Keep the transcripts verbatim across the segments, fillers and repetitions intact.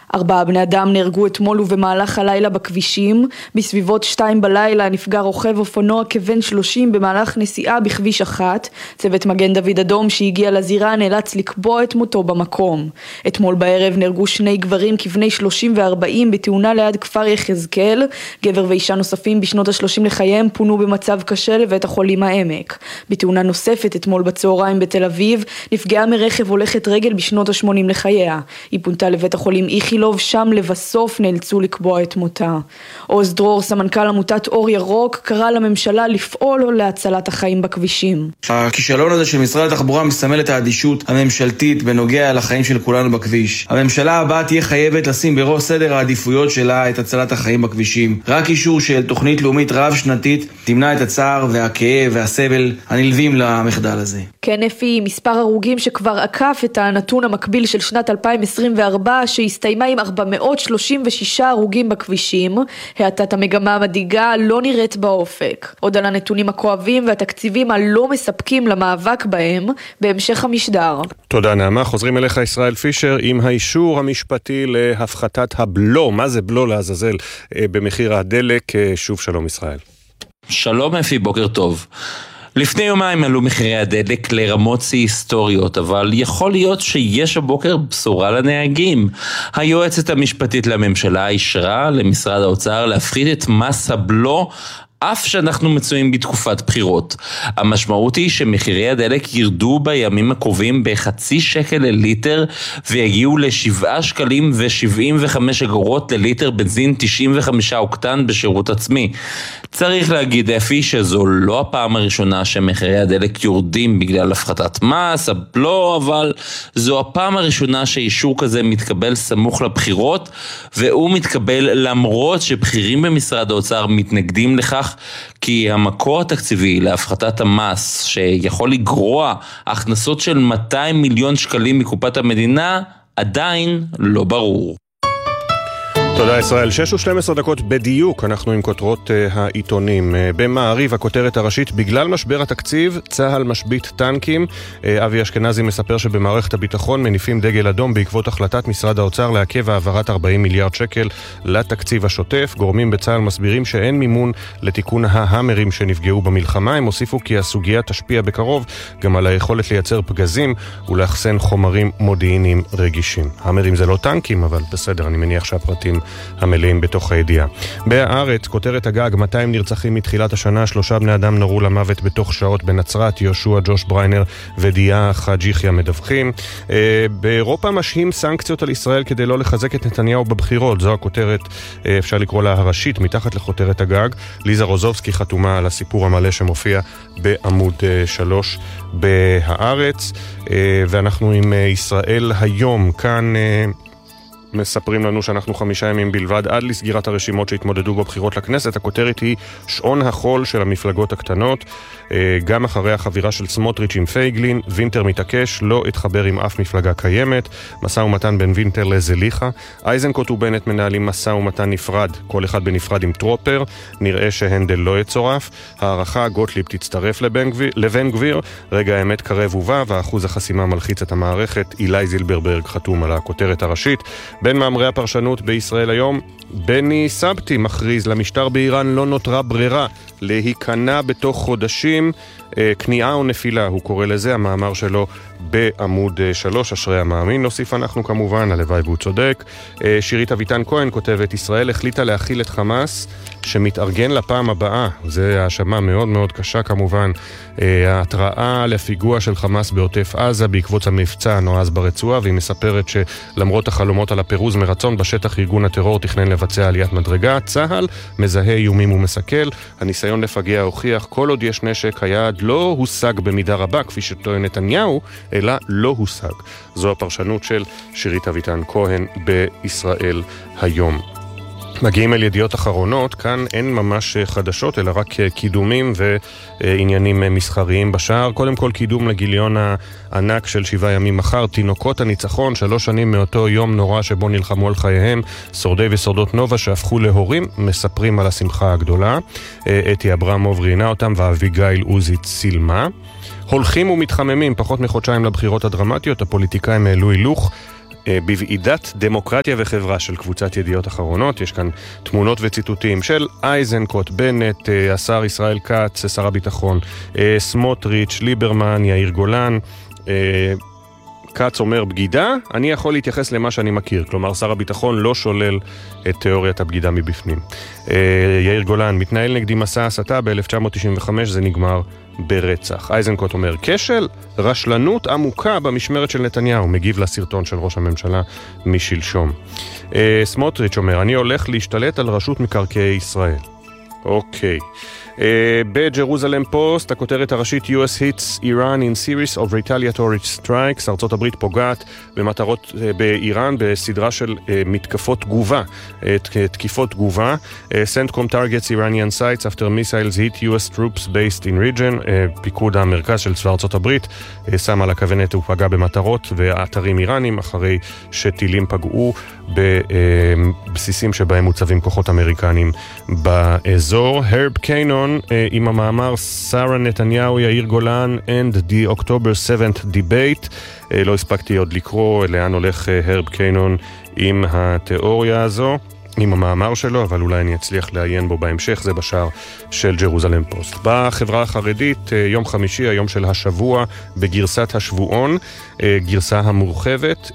ארבעה בני אדם נהרגו אתמול ובמהלך הלילה בכבישים. בסביבות שתיים בלילה נפגע רוכב אופנוע כבן שלושים במהלך נסיעה בכביש אחת. צוות מגן דוד אדום שהגיע לזירה נאלץ לקבוע את מותו במקום. אתמול בערב נהרגו שני גברים כבני שלושים וארבעים בתאונה ליד כפר יחזקאל. גבר ואישה נוספים בשנות השלושים לחייהם פונו במצב קשה לבית החולים העמק. בתאונה נוספת אתמול בצהריים בתל אביב נפגעה מרכב הולכת רגל בשנות השמונים לחייה. היא פונתה לבית החולים איכילוב, שם לבסוף נאלצו לקבוע את מותה. עוז דרור, סמנכ"ל עמותת אור ירוק, קרא לממשלה לפעול להצלת החיים בכבישים. הכישלון הזה של משרד התחבורה מסמל את האדישות הממשלתית בנוגע לחיים של כולנו בכביש. הממשלה הבאה תהיה חייבת לשים בראש סדר העדיפויות שלה את הצלת החיים בכבישים. רק אישור של תוכנית לאומית רב שנתית תמנע את הצער והכאב והסבל הנלווים למחדל הזה. כן, אפי, מספר הרוגים שכבר עקף את הנתון המקביל של שנת אלפיים עשרים וארבע שהסתיימה עם ארבע מאות שלושים ושישה הרוגים בכבישים. האטת המגמה המדאיגה לא נראית באופק. עוד על הנתונים הכואבים והתקציבים הלא מספקים למאבק בהם בהמשך המשדר. תודה נעמה. חוזרים אליך ישראל פישר עם האישור המשפטי להפחתת הבלו. מה זה בלו לעזאזל במחיר הדלק? שוב שלום ישראל. שלום אפי, בוקר טוב. לפני יומיים עלו מחירי הדלק לרמות שיא היסטוריות, אבל יכול להיות שיש הבוקר בשורה לנהגים. היועצת המשפטית לממשלה אישרה למשרד האוצר להפחית את מס הבלו, אף שאנחנו מצויים בתקופת בחירות. המשמעות היא שמחירי הדלק ירדו בימים הקרובים בחצי שקל לליטר, ויגיעו לשבעה שקלים ושבעים וחמש אגורות לליטר בנזין תשעים וחמישה אוקטן בשירות עצמי. צריך להגיד אפי שזו לא הפעם הראשונה שמחירי הדלק יורדים בגלל הפחתת מס, הבלו, אבל זו הפעם הראשונה שאישור כזה מתקבל סמוך לבחירות, והוא מתקבל למרות שבכירים במשרד האוצר מתנגדים לכך, כי המקור התקציבי להפחתת המס שיכול לגרוע הכנסות של מאתיים מיליון שקלים מקופת המדינה עדיין לא ברור. תודה ישראל. שש ושתים עשרה דקות בדיוק אנחנו עם כותרות uh, העיתונים. Uh, במעריב הכותרת הראשית, בגלל משבר התקציב צהל משבית טנקים. uh, אבי אשכנזי מספר שבמערכת הביטחון מניפים דגל אדום בעקבות החלטת משרד האוצר לעכב העברת ארבעים מיליארד שקל לתקציב השוטף. גורמים בצהל מסבירים שאין מימון לתיקון ההמרים שנפגעו במלחמה. הם הוסיפו כי הסוגיה תשפיע בקרוב גם על היכולת לייצר פגזים ולאחסן חומרים מודיעיניים רגישים. המרים זה לא טנקים, אבל בסדר, אני מניח שהפרטים המלאים בתוך הידיעה. בארץ, כותרת הגג, מאתיים נרצחים מתחילת השנה, שלושה בני אדם נורו למוות בתוך שעות בנצרת, יהושע ג'וש בריינר ודיה חאג' יחיא מדווחים. באירופה משהים סנקציות על ישראל כדי לא לחזק את נתניהו בבחירות, זו הכותרת, אפשר לקרוא לה הראשית, מתחת לכותרת הגג. ליזה רוזובסקי חתומה על הסיפור המלא שמופיע בעמוד שלוש בהארץ, ואנחנו עם ישראל היום. כאן מספרים לנו שאנחנו חמישה ימים בלבד עד לסגירת הרשימות שהתמודדו בבחירות לכנסת. הכותרת היא שעון החול של המפלגות הקטנות. גם אחרי החבירה של סמוטריץ' עם פייגלין, וינטר מתעקש לא התחבר עם אף מפלגה קיימת. מסע ומתן בין וינטר לזליכה. אייזנקוט ובנט מנהלים מסע ומתן נפרד, כל אחד בנפרד עם טרופר. נראה שהנדל לא יצורף. הערכה, גוטליב תצטרף לבן גביר. רגע האמת קרב ובא, והאחוז החסימה מלחיץ את המערכת. אילי זילברברג חתום על הכותרת הראשית. בין מאמרי הפרשנות בישראל היום, בני סבתי מכריז למשטר באיראן לא נותרה ברירה להיכנע בתוך חודשים, כניעה או נפילה, הוא קורא לזה, המאמר שלו בעמוד שלוש, אשרי המאמין. נוסיף אנחנו כמובן, הלוואי והוא צודק. שירית אביטן כהן כותבת, ישראל החליטה להכיל את חמאס שמתארגן לפעם הבאה. זה האשמה מאוד מאוד קשה כמובן. ההתראה לפיגוע של חמאס בעוטף עזה בעקבות המבצע הנועז ברצועה, והיא מספרת שלמרות החלומות על הפירוז מרצון בשטח, ארגון הטרור תכנן לבצע עליית מדרגה. צהל מזהה איומים ומסכל. הניסיון לפגע הוכיח כל עוד יש נשק, היעד לא הושג במידה רבה כפי שטוען נתניהו, אלא לא הושג. זו הפרשנות של שירית אביטן כהן בישראל היום. מגיעים אל ידיעות אחרונות, כאן אין ממש חדשות, אלא רק קידומים ועניינים מסחריים בשער. קודם כל קידום לגיליון הענק של שבעה ימים מחר, תינוקות הניצחון, שלוש שנים מאותו יום נורא שבו נלחמו על חייהם, שורדי ושורדות נובה שהפכו להורים, מספרים על השמחה הגדולה. אתי אברמוב ראיינה אותם ואביגיל עוזית סילמה. הולכים ומתחממים, פחות מחודשיים לבחירות הדרמטיות, הפוליטיקאים העלו הילוך, בוועידת דמוקרטיה וחברה של קבוצת ידיעות אחרונות. יש כאן תמונות וציטוטים של אייזנקוט, בנט, השר ישראל כץ, שר הביטחון, סמוטריץ', ליברמן, יאיר גולן. כץ אומר בגידה, אני יכול להתייחס למה שאני מכיר. כלומר, שר הביטחון לא שולל את תיאוריית הבגידה מבפנים. יאיר גולן, מתנהל נגדי מסע הסתה ב-אלף תשע מאות תשעים וחמש, זה נגמר ברצח. אייזנקוט אומר, כשל, רשלנות עמוקה במשמרת של נתניהו, מגיב לסרטון של ראש הממשלה משלשום. סמוטריץ' אומר, אני הולך להשתלט על רשות מקרקעי ישראל. אוקיי. בג'רוזלם פוסט, הכותרת הראשית יו אס hits Iran in series of retaliatory strikes. ארצות הברית פוגעת במטרות באיראן בסדרה של מתקפות תגובה, תקיפות תגובה. CENTCOM targets Iranian sites after missiles hit יו אס troops based in region. פיקוד המרכז של צבא ארצות הברית שם על הכוונת ופגע במטרות ואתרים איראנים אחרי שטילים פגעו בבסיסים שבהם מוצבים כוחות אמריקנים באזור. הרב קיינון עם המאמר שרה נתניהו, יאיר גולן and the October seventh debate. לא הספקתי עוד לקרוא לאן הולך הרב קיינון עם התיאוריה הזו, עם המאמר שלו, אבל אולי אני אצליח לעיין בו בהמשך. זה בשער של ג'רוזלם פוסט. בחברה החרדית, יום חמישי, היום של השבוע, בגרסת השבועון, גרסה המורחבת,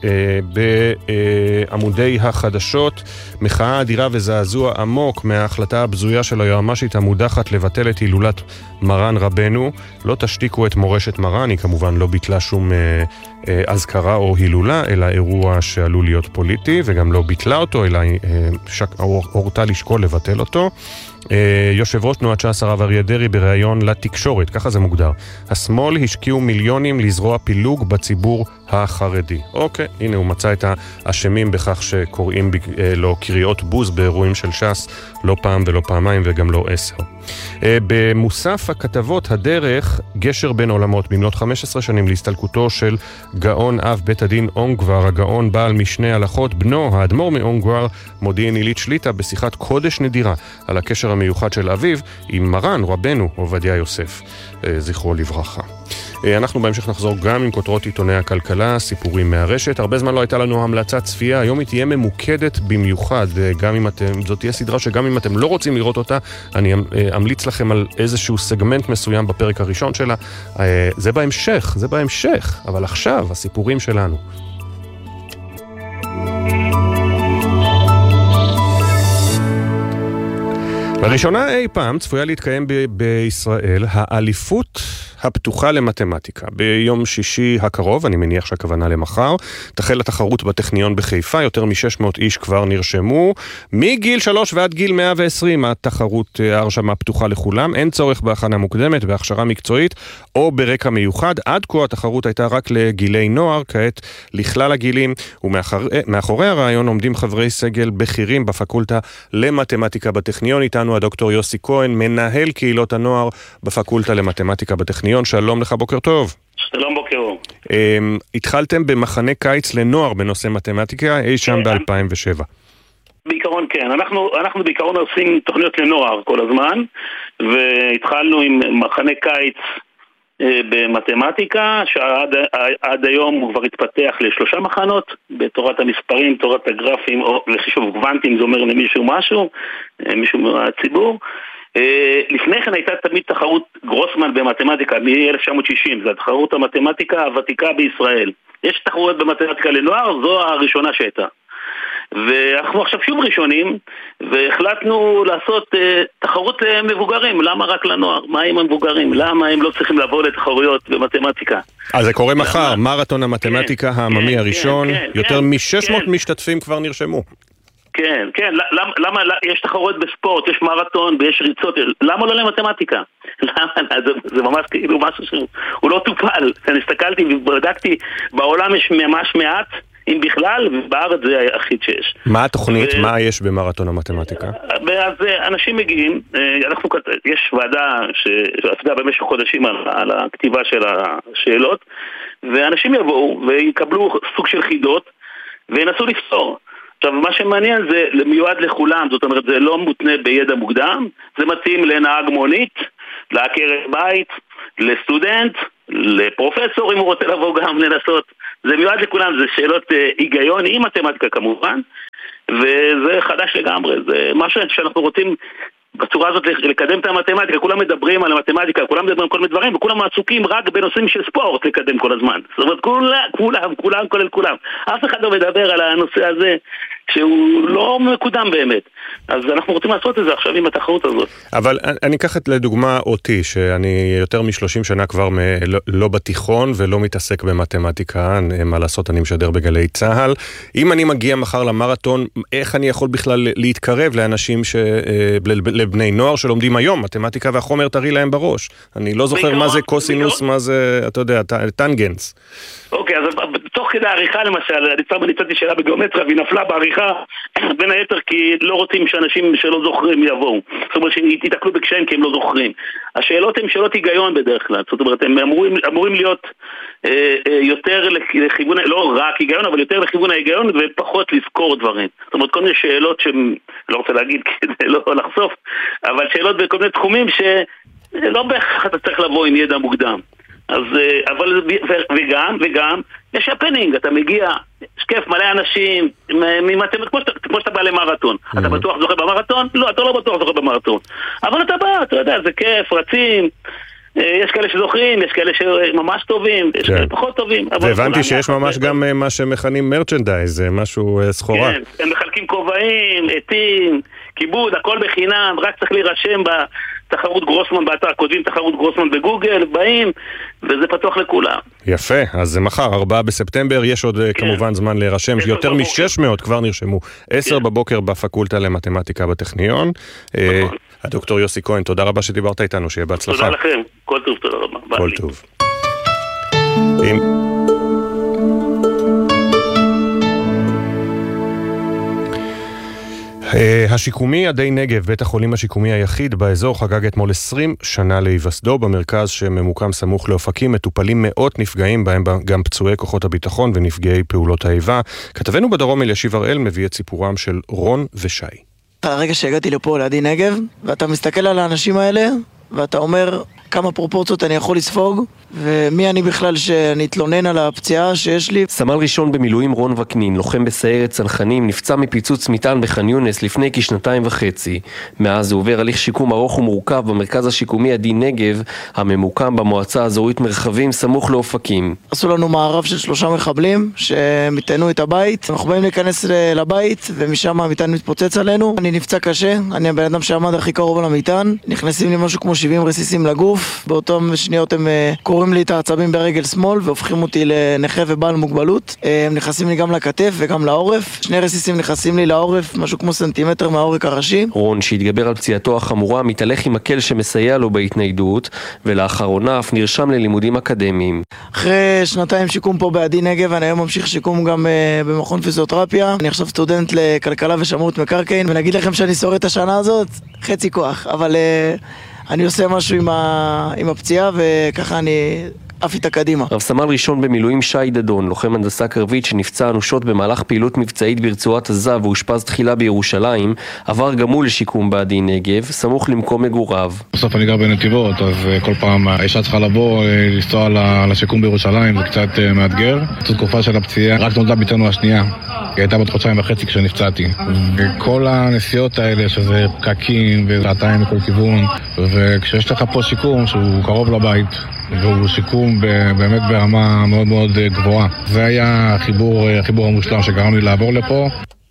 בעמודי החדשות, מחאה אדירה וזעזוע עמוק מההחלטה הבזויה של היועמ"שית המודחת לבטל את הילולת מרן רבנו. לא תשתיקו את מורשת מרן, היא כמובן לא ביטלה שום אזכרה או הילולה, אלא אירוע שעלול להיות פוליטי, וגם לא ביטלה אותו, אלא הורתה לשקול לבטל אותו. יושב ראש תנועת ש"ס הרב אריה דרעי בריאיון לתקשורת, ככה זה מוגדר, השמאל השקיעו מיליונים לזרוע פילוג בציבור החרדי. אוקיי, הנה הוא מצא את האשמים בכך שקוראים לו קריאות בוז באירועים של ש"ס, לא פעם ולא פעמיים וגם לא עשר. במוסף הכתבות הדרך, גשר בין עולמות, במלאת חמש עשרה שנים להסתלקותו של גאון אב בית הדין אונגבר, הגאון בעל משנה הלכות, בנו האדמו"ר מאונגבר, מודיעין עילית שליטה, בשיחת קודש נדירה על הקשר המיוחד של אביו עם מרן רבנו עובדיה יוסף, זכרו לברכה. אנחנו בהמשך נחזור גם עם כותרות עיתוני הכלכלה, סיפורים מהרשת. הרבה זמן לא הייתה לנו המלצת צפייה, היום היא תהיה ממוקדת במיוחד, גם אם אתם, זאת תהיה סדרה שגם אם אתם לא רוצים לראות אותה, אני אמליץ לכם על איזשהו סגמנט מסוים בפרק הראשון שלה. זה בהמשך, זה בהמשך, אבל עכשיו הסיפורים שלנו. לראשונה אי פעם צפויה להתקיים ב- בישראל האליפות הפתוחה למתמטיקה. ביום שישי הקרוב, אני מניח שהכוונה למחר, תחל התחרות בטכניון בחיפה, יותר מ-שש מאות איש כבר נרשמו. מגיל שלוש ועד גיל מאה ועשרים, התחרות ההרשמה פתוחה לכולם, אין צורך בהכנה מוקדמת, בהכשרה מקצועית או ברקע מיוחד. עד כה התחרות הייתה רק לגילי נוער, כעת לכלל הגילים, ומאחורי הרעיון עומדים חברי סגל בכירים בפקולטה למתמטיקה בטכניון. איתנו הדוקטור יוסי כהן, מנהל קהילות הנוער בפקולטה למתמטיקה בטכניון. שלום לך, בוקר טוב. שלום, בוקר טוב. התחלתם במחנה קיץ לנוער בנושא מתמטיקה, אי שם ב-אלפיים ושבע. בעיקרון כן, אנחנו, אנחנו בעיקרון עושים תוכניות לנוער כל הזמן, והתחלנו עם מחנה קיץ במתמטיקה, שעד עד היום הוא כבר התפתח לשלושה מחנות, בתורת המספרים, תורת הגרפים, או לחישוב קוונטים, זה אומר למישהו משהו, מישהו מהציבור. לפני כן הייתה תמיד תחרות גרוסמן במתמטיקה מ-אלף תשע מאות שישים, זו התחרות המתמטיקה הוותיקה בישראל. יש תחרות במתמטיקה לנוער, זו הראשונה שהייתה. ואנחנו עכשיו שוב ראשונים, והחלטנו לעשות uh, תחרות למבוגרים. למה רק לנוער? מה עם המבוגרים? למה הם לא צריכים לבוא לתחרויות במתמטיקה? אז זה קורה מחר, מרתון המתמטיקה כן, העממי כן, הראשון, כן, יותר כן, מ-שש מאות כן. משתתפים כבר נרשמו. כן, כן, למה, למה, יש תחרות בספורט, יש מרתון ויש ריצות, למה לא למתמטיקה? למה? זה, זה ממש כאילו משהו שהוא לא טופל. אני הסתכלתי ובדקתי, בעולם יש ממש מעט, אם בכלל, ובארץ זה היחיד שיש. מה התוכנית? ו... מה יש במרתון המתמטיקה? אז אנשים מגיעים, אנחנו, יש ועדה שעבדה במשך חודשים על, על הכתיבה של השאלות, ואנשים יבואו ויקבלו סוג של חידות, וינסו לפתור. עכשיו, מה שמעניין זה מיועד לכולם, זאת אומרת, זה לא מותנה בידע מוקדם, זה מתאים לנהג מונית, לעקרת בית, לסטודנט, לפרופסור, אם הוא רוצה לבוא גם לנסות. זה מיועד לכולם, זה שאלות היגיון עם מתמטיקה כמובן, וזה חדש לגמרי, זה משהו שאנחנו רוצים בצורה הזאת לקדם את המתמטיקה, כולם מדברים על המתמטיקה, כולם מדברים על כל מיני דברים, וכולם עסוקים רק בנושאים של ספורט לקדם כל הזמן. זאת אומרת, כולם, כולם, כולם, כולל כולם. אף אחד לא מדבר על הנושא הזה שהוא לא מקודם באמת. אז אנחנו רוצים לעשות את זה עכשיו עם התחרות הזאת. אבל אני אקח לדוגמה אותי, שאני יותר מ-שלושים שנה כבר מ- לא, לא בתיכון ולא מתעסק במתמטיקה, מה לעשות, אני משדר בגלי צהל. אם אני מגיע מחר למרתון, איך אני יכול בכלל להתקרב לאנשים, ש... לבני נוער שלומדים היום, מתמטיקה והחומר תראי להם בראש. אני לא זוכר מה זה קוסינוס, מה זה, אתה יודע, טנגנס. אוקיי, אז תוך כדי העריכה למשל, אני פעם ניצאתי שאלה בגיאומטריה והיא נפלה בעריכה בין היתר כי לא רוצים שאנשים שלא זוכרים יבואו. זאת אומרת שיתקלו בקשיים כי הם לא זוכרים. השאלות הן שאלות היגיון בדרך כלל. זאת אומרת, הם אמורים, אמורים להיות אה, אה, יותר לכיוון, לא רק היגיון, אבל יותר לכיוון ההיגיון ופחות לזכור דברים. זאת אומרת, כל מיני שאלות שהם, לא רוצה להגיד כדי לא לחשוף, אבל שאלות בכל מיני תחומים שלא בהכרח אתה צריך לבוא עם ידע מוקדם. אז, אבל, וגם, וגם, יש הפנינג, אתה מגיע, יש כיף, מלא אנשים, כמו שאתה, כמו שאתה בא למרתון. אתה בטוח זוכה במרתון? לא, אתה לא בטוח זוכה במרתון. אבל אתה בא, אתה יודע, זה כיף, רצים, יש כאלה שזוכרים, יש כאלה שממש טובים, יש כאלה פחות טובים. והבנתי שיש ממש גם מה שמכנים מרצ'נדייז, משהו סחורה. כן, הם מחלקים כובעים, עטים, כיבוד, הכל בחינם, רק צריך להירשם בתחרות גרוסמן באתר, כותבים תחרות גרוסמן בגוגל, באים, וזה פתוח לכולם. יפה, אז זה מחר, ארבעה בספטמבר, יש עוד כמובן זמן להירשם, יותר מ-שש מאות כבר נרשמו, עשר בבוקר בפקולטה למתמטיקה בטכניון. הדוקטור יוסי כהן, תודה רבה שדיברת איתנו, שיהיה בהצלחה. תודה לכם, כל טוב, תודה רבה. כל טוב. השיקומי עדי נגב, בית החולים השיקומי היחיד באזור, חגג אתמול עשרים שנה להיווסדו. במרכז שממוקם סמוך לאופקים מטופלים מאות נפגעים, בהם גם פצועי כוחות הביטחון ונפגעי פעולות האיבה. כתבנו בדרום אלישיב הראל מביא את סיפורם של רון ושי. הרגע שהגעתי לפה לעדי נגב, ואתה מסתכל על האנשים האלה ואתה אומר כמה פרופורציות אני יכול לספוג, ומי אני בכלל שאני אתלונן על הפציעה שיש לי. סמל ראשון במילואים רון וקנין, לוחם בסיירת צנחנים, נפצע מפיצוץ מטען בח'אן יונס לפני כשנתיים וחצי. מאז הוא עובר הליך שיקום ארוך ומורכב במרכז השיקומי עדי נגב, הממוקם במועצה האזורית מרחבים סמוך לאופקים. עשו לנו מערב של שלושה מחבלים שמטענו את הבית. אנחנו באים להיכנס לבית ומשם המטען מתפוצץ עלינו. אני נפצע קשה, אני הבן אדם שעמד הכי קרוב למטען. נכנסים לי משהו כמו שבעים רסיסים לגוף. באותם שניות הם קוראים לי את העצבים ברגל שמאל והופכים אותי לנכה ובעל מוגבלות. הם נכנסים לי גם לכתף וגם לעורף. שני רסיסים נכנסים לי לעורף, משהו כמו סנטימטר מהעורק הראשי. רון, שהתגבר על פציעתו החמורה, מתהלך עם מקל שמסייע לו בהתניידות, ולאחרונה אף נרשם ללימודים אקדמיים. אחרי שנתיים שיקום פה בעדי נגב, אני היום ממשיך שיקום גם uh, במכון פיזיותרפיה. אני עכשיו סטודנט לכלכלה ושמאות מקרקעין, ונגיד לכם שאני שורד את השנה הזאת, חצי כוח, אבל uh, אני עושה משהו עם, ה... עם הפציעה, וככה אני אף איתה קדימה. רב סמל ראשון במילואים שי דדון, לוחם הנדסה קרבית שנפצע אנושות במהלך פעילות מבצעית ברצועת עזה והושפז תחילה בירושלים, עבר גם הוא לשיקום בעדי נגב, סמוך למקום מגוריו. בסוף אני גר בנתיבות, אז כל פעם האישה צריכה לבוא, לנסוע לשיקום בירושלים, זה קצת מאתגר. זו תקופה של הפציעה, רק נולדה ביתנו השנייה. היא הייתה בת חודשיים וחצי כשנפצעתי. וכל הנסיעות האלה, שזה פקקים ושעתיים מכל כיוון, וכשיש לך פה שיקום שהוא קרוב לבית, והוא שיקום באמת ברמה מאוד מאוד גבוהה. זה היה החיבור, החיבור המושלם שגרם לי לעבור לפה.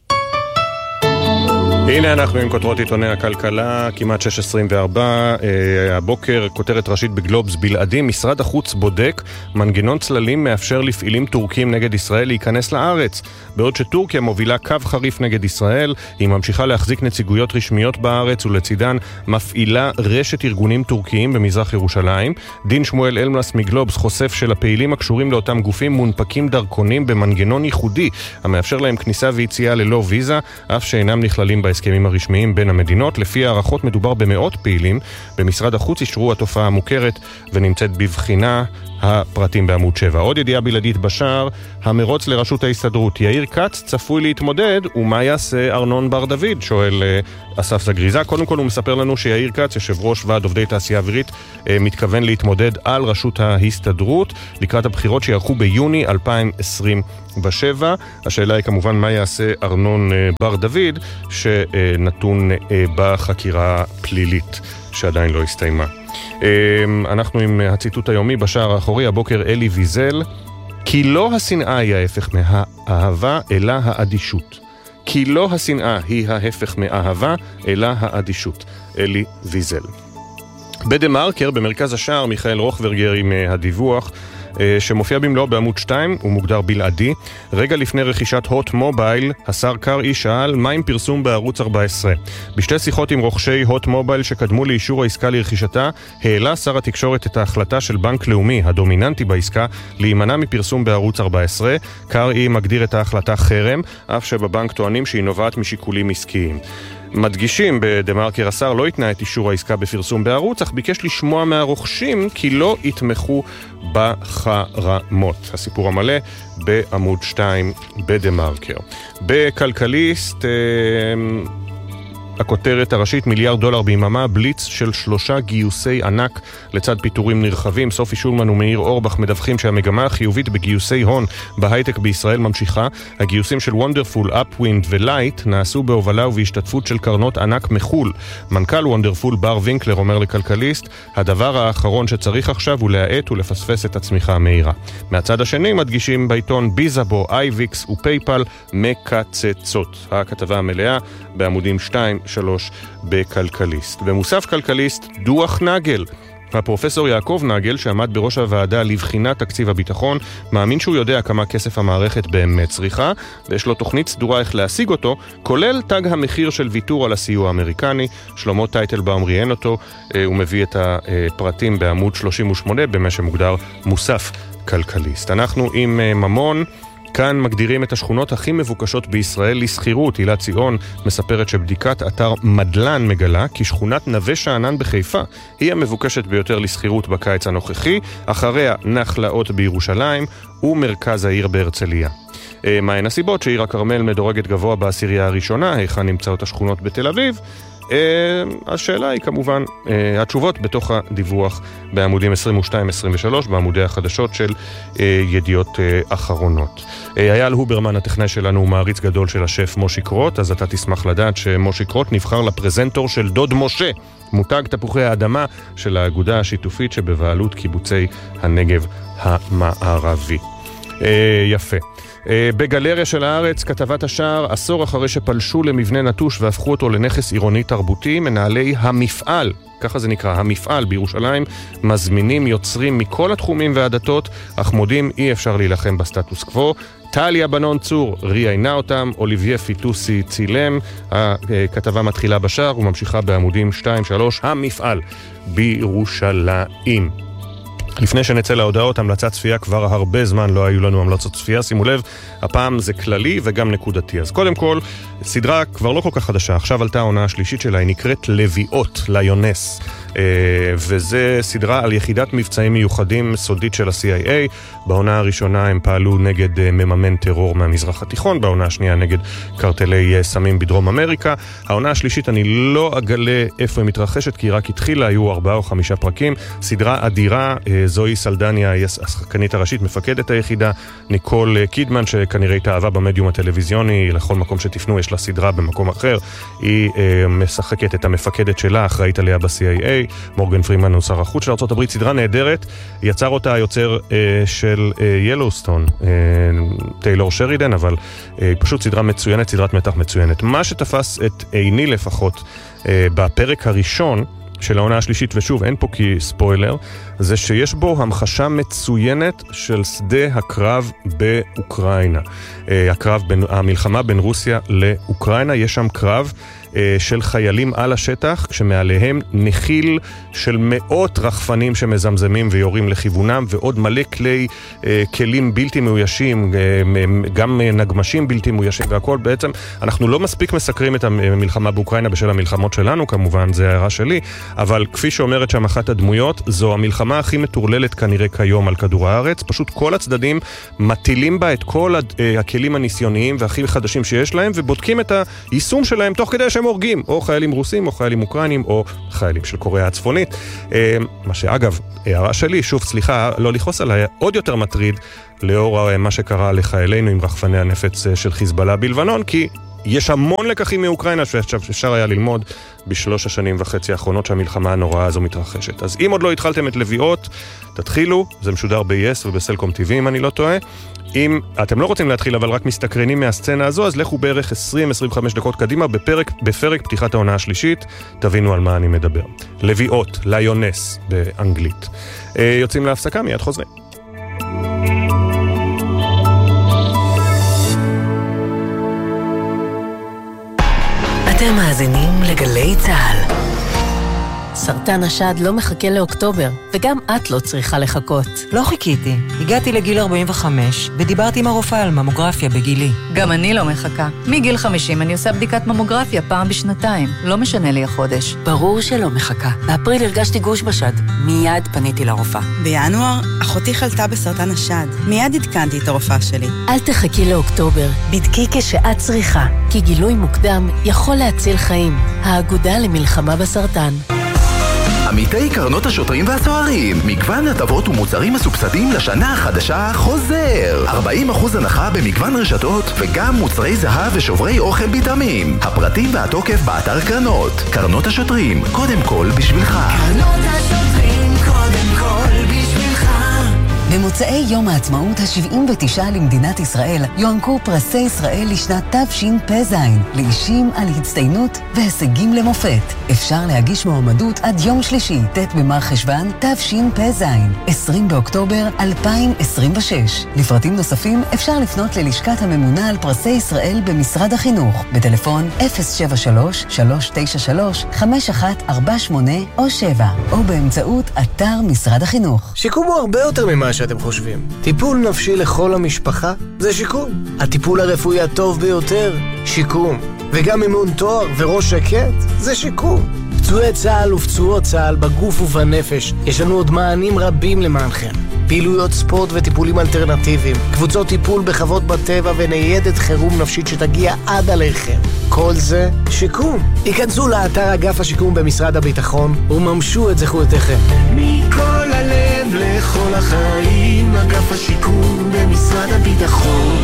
הנה אנחנו עם כותרות עיתוני הכלכלה, כמעט שש עשרים וארבע, אה, הבוקר כותרת ראשית בגלובס בלעדי, משרד החוץ בודק, מנגנון צללים מאפשר לפעילים טורקים נגד ישראל להיכנס לארץ. בעוד שטורקיה מובילה קו חריף נגד ישראל, היא ממשיכה להחזיק נציגויות רשמיות בארץ ולצידן מפעילה רשת ארגונים טורקיים במזרח ירושלים. דין שמואל אלמלס מגלובס חושף של הפעילים הקשורים לאותם גופים מונפקים דרכונים במנגנון ייחודי, המאפשר להם כניסה ויציאה ללא ויזה, אף שאינם נכללים בהסכם. הסכמים הרשמיים בין המדינות. לפי הערכות מדובר במאות פעילים. במשרד החוץ אישרו התופעה המוכרת ונמצאת בבחינה הפרטים בעמוד שבע. עוד ידיעה בלעדית בשער, המרוץ לראשות ההסתדרות. יאיר קץ צפוי להתמודד, ומה יעשה ארנון בר דוד? שואל אסף זגריזה. קודם כל הוא מספר לנו שיאיר קץ, יושב ראש ועד עובדי תעשייה אווירית, מתכוון להתמודד על ראשות ההסתדרות לקראת הבחירות שיערכו ביוני אלפיים עשרים ושבע. השאלה היא כמובן מה יעשה ארנון בר דוד, שנתון בחקירה פלילית שעדיין לא הסתיימה. אנחנו עם הציטוט היומי בשער האחורי, הבוקר אלי ויזל, כי לא השנאה היא ההפך מהאהבה, אלא האדישות. כי לא השנאה היא ההפך מאהבה, אלא האדישות. אלי ויזל. בדה מרקר, במרכז השער, מיכאל רוחברגר עם הדיווח, שמופיע במלואו בעמוד שתיים, הוא מוגדר בלעדי. רגע לפני רכישת הוט מובייל, השר קרעי שאל מה עם פרסום בערוץ ארבע עשרה. בשתי שיחות עם רוכשי הוט מובייל שקדמו לאישור העסקה לרכישתה, העלה שר התקשורת את ההחלטה של בנק לאומי, הדומיננטי בעסקה, להימנע מפרסום בערוץ ארבע עשרה. קרעי מגדיר את ההחלטה חרם, אף שבבנק טוענים שהיא נובעת משיקולים עסקיים. מדגישים בדמרקר, השר לא התנה את אישור העסקה בפרסום בערוץ, אך ביקש לשמוע מהרוכשים כי לא יתמכו בחרמות. הסיפור המלא בעמוד שתיים בדמרקר. בכלכליסט, הכותרת הראשית, מיליארד דולר ביממה, בליץ של שלושה גיוסי ענק לצד פיטורים נרחבים. סופי שולמן ומאיר אורבך מדווחים שהמגמה החיובית בגיוסי הון בהייטק בישראל ממשיכה. הגיוסים של וונדרפול, אפווינד ולייט נעשו בהובלה ובהשתתפות של קרנות ענק מחול. מנכ"ל וונדרפול בר וינקלר אומר לכלכליסט, הדבר האחרון שצריך עכשיו הוא להאט ולפספס את הצמיחה המהירה. מהצד השני מדגישים בעיתון ביזאבו, אייביקס ופייפל מקצצות. הכתבה המלאה בעמודים שתיים שלוש בכלכליסט. במוסף כלכליסט, דוח נגל. הפרופסור יעקב נגל, שעמד בראש הוועדה לבחינת תקציב הביטחון, מאמין שהוא יודע כמה כסף המערכת באמת צריכה, ויש לו תוכנית סדורה איך להשיג אותו, כולל תג המחיר של ויתור על הסיוע האמריקני. שלמה טייטלבאום ראיין אותו, הוא מביא את הפרטים בעמוד שלושים ושמונה, במה שמוגדר מוסף כלכליסט. אנחנו עם ממון. כאן מגדירים את השכונות הכי מבוקשות בישראל לסחירות. הילה ציון מספרת שבדיקת אתר מדלן מגלה כי שכונת נווה שאנן בחיפה היא המבוקשת ביותר לסחירות בקיץ הנוכחי, אחריה נחלאות בירושלים ומרכז העיר בהרצליה. מהן הסיבות שעיר הכרמל מדורגת גבוה בעשירייה הראשונה, היכן נמצאות השכונות בתל אביב? השאלה היא כמובן, התשובות בתוך הדיווח בעמודים עשרים ושתיים עשרים ושלוש, בעמודי החדשות של ידיעות אחרונות. אייל הוברמן, הטכנאי שלנו, הוא מעריץ גדול של השף מושי קרוט, אז אתה תשמח לדעת שמושי קרוט נבחר לפרזנטור של דוד משה, מותג תפוחי האדמה של האגודה השיתופית שבבעלות קיבוצי הנגב המערבי. יפה. בגלריה של הארץ, כתבת השער, עשור אחרי שפלשו למבנה נטוש והפכו אותו לנכס עירוני תרבותי, מנהלי המפעל, ככה זה נקרא, המפעל בירושלים, מזמינים יוצרים מכל התחומים והדתות, אך מודים אי אפשר להילחם בסטטוס קוו. טליה בנון צור ראיינה אותם, אוליביה פיטוסי צילם. הכתבה מתחילה בשער וממשיכה בעמודים שתיים שלוש, המפעל בירושלים. לפני שנצא להודעות, המלצת צפייה, כבר הרבה זמן לא היו לנו המלצות צפייה, שימו לב, הפעם זה כללי וגם נקודתי. אז קודם כל, סדרה כבר לא כל כך חדשה, עכשיו עלתה העונה השלישית שלה, היא נקראת לביאות, ליונס, וזה סדרה על יחידת מבצעים מיוחדים סודית של ה-סי איי איי. בעונה הראשונה הם פעלו נגד מממן טרור מהמזרח התיכון, בעונה השנייה נגד קרטלי סמים בדרום אמריקה. העונה השלישית אני לא אגלה איפה היא מתרחשת, כי רק התחילה, היו ארבעה או חמישה פרקים. סדרה אדירה, זוהי סלדניה, השחקנית הראשית, מפקדת היחידה, ניקול קידמן, שכנראה התאהבה במדיום הטלוויזיוני, לכל מקום שתפנו יש לה סדרה במקום אחר, היא משחקת את המפקדת שלה, אחראית עליה ב-סי איי איי. מורגן פרימן הוא שר החוץ של ארצות הברית, סדרה נהדרת, יצר אותה היוצר אה, של ילוסטון, אה, אה, טיילור שרידן, אבל אה, פשוט סדרה מצוינת, סדרת מתח מצוינת. מה שתפס את עיני לפחות אה, בפרק הראשון של העונה השלישית, ושוב אין פה כי ספוילר, זה שיש בו המחשה מצוינת של שדה הקרב באוקראינה. אה, הקרב בין, המלחמה בין רוסיה לאוקראינה, יש שם קרב של חיילים על השטח, כשמעליהם נחיל של מאות רחפנים שמזמזמים ויורים לכיוונם, ועוד מלא כלי כלים בלתי מאוישים, גם נגמשים בלתי מאוישים, והכל בעצם, אנחנו לא מספיק מסקרים את המלחמה באוקראינה בשל המלחמות שלנו, כמובן, זה הערה שלי, אבל כפי שאומרת שם אחת הדמויות, זו המלחמה המלחמה הכי מטורללת כנראה כיום על כדור הארץ. פשוט כל הצדדים מטילים בה את כל הכלים הניסיוניים והכי חדשים שיש להם, ובודקים את היישום שלהם תוך כדי שהם הורגים, או חיילים רוסים, או חיילים אוקראינים, או חיילים של קוריאה הצפונית. מה שאגב, הערה שלי, שוב סליחה, לא לכעוס עליי, עוד יותר מטריד לאור מה שקרה לחיילינו עם רחפני הנפץ של חיזבאללה בלבנון, כי יש המון לקחים מאוקראינה שאפשר היה ללמוד בשלוש השנים וחצי האחרונות שהמלחמה הנוראה הזו מתרחשת. אז אם עוד לא התחלתם את לביאות, תתחילו, זה משודר ב-יס ובסלקום טי וי אם אני לא טועה. אם אתם לא רוצים להתחיל אבל רק מסתקרנים מהסצנה הזו, אז לכו בערך עשרים עד עשרים וחמש דקות קדימה בפרק, בפרק פתיחת העונה השלישית, תבינו על מה אני מדבר. לביאות, ליונס באנגלית. יוצאים להפסקה, מיד חוזרים. אתם מאזינים לגלי צהל. סרטן השד לא מחכה לאוקטובר, וגם את לא צריכה לחכות. לא חיכיתי. הגעתי לגיל ארבעים וחמש, ודיברתי עם הרופאה על ממוגרפיה בגילי. גם אני לא מחכה. מגיל חמישים אני עושה בדיקת ממוגרפיה פעם בשנתיים. לא משנה לי החודש. ברור שלא מחכה. באפריל הרגשתי גוש בשד. מיד פניתי לרופאה. בינואר, אחותי חלתה בסרטן השד. מיד עדכנתי את הרופאה שלי. אל תחכי לאוקטובר. בדקי כשאת צריכה. כי גילוי מוקדם יכול להציל חיים. האגודה למלחמה בסרטן. עמיתי קרנות השוטרים והסוהרים, מגוון הטבות ומוצרים מסובסדים לשנה החדשה חוזר. ארבעים אחוז הנחה במגוון רשתות וגם מוצרי זהב ושוברי אוכל בטעמים. הפרטים והתוקף באתר קרנות. קרנות השוטרים, קודם כל בשבילך. קרנות השוטרים, קודם כל בשבילך. במוצאי יום העצמאות ה-שבעים ותשע למדינת ישראל יוענקו פרסי ישראל לשנת תשפ"ז לאישים על הצטיינות והישגים למופת. אפשר להגיש מועמדות עד יום שלישי, ט' במר חשוון תשפ"ז, עשרים באוקטובר אלפיים עשרים ושש. לפרטים נוספים אפשר לפנות ללשכת הממונה על פרסי ישראל במשרד החינוך בטלפון אפס שבע שלוש שלוש תשע שלוש חמש אחת ארבע שמונה או שבע או באמצעות אתר משרד החינוך. שיקום הוא הרבה יותר ממה שאתם חושבים. טיפול נפשי לכל המשפחה זה שיקום. הטיפול הרפואי הטוב ביותר, שיקום. וגם אימון תואר וראש שקט זה שיקום. פצועי צה"ל ופצועות צה"ל בגוף ובנפש, יש לנו עוד מענים רבים למענכם. פעילויות ספורט וטיפולים אלטרנטיביים, קבוצות טיפול בחוות בטבע וניידת חירום נפשית שתגיע עד עליכם. כל זה שיקום. היכנסו לאתר אגף השיקום במשרד הביטחון וממשו את זכויותיכם. מכל הלב לכל החיים, אגף השיקום במשרד הביטחון.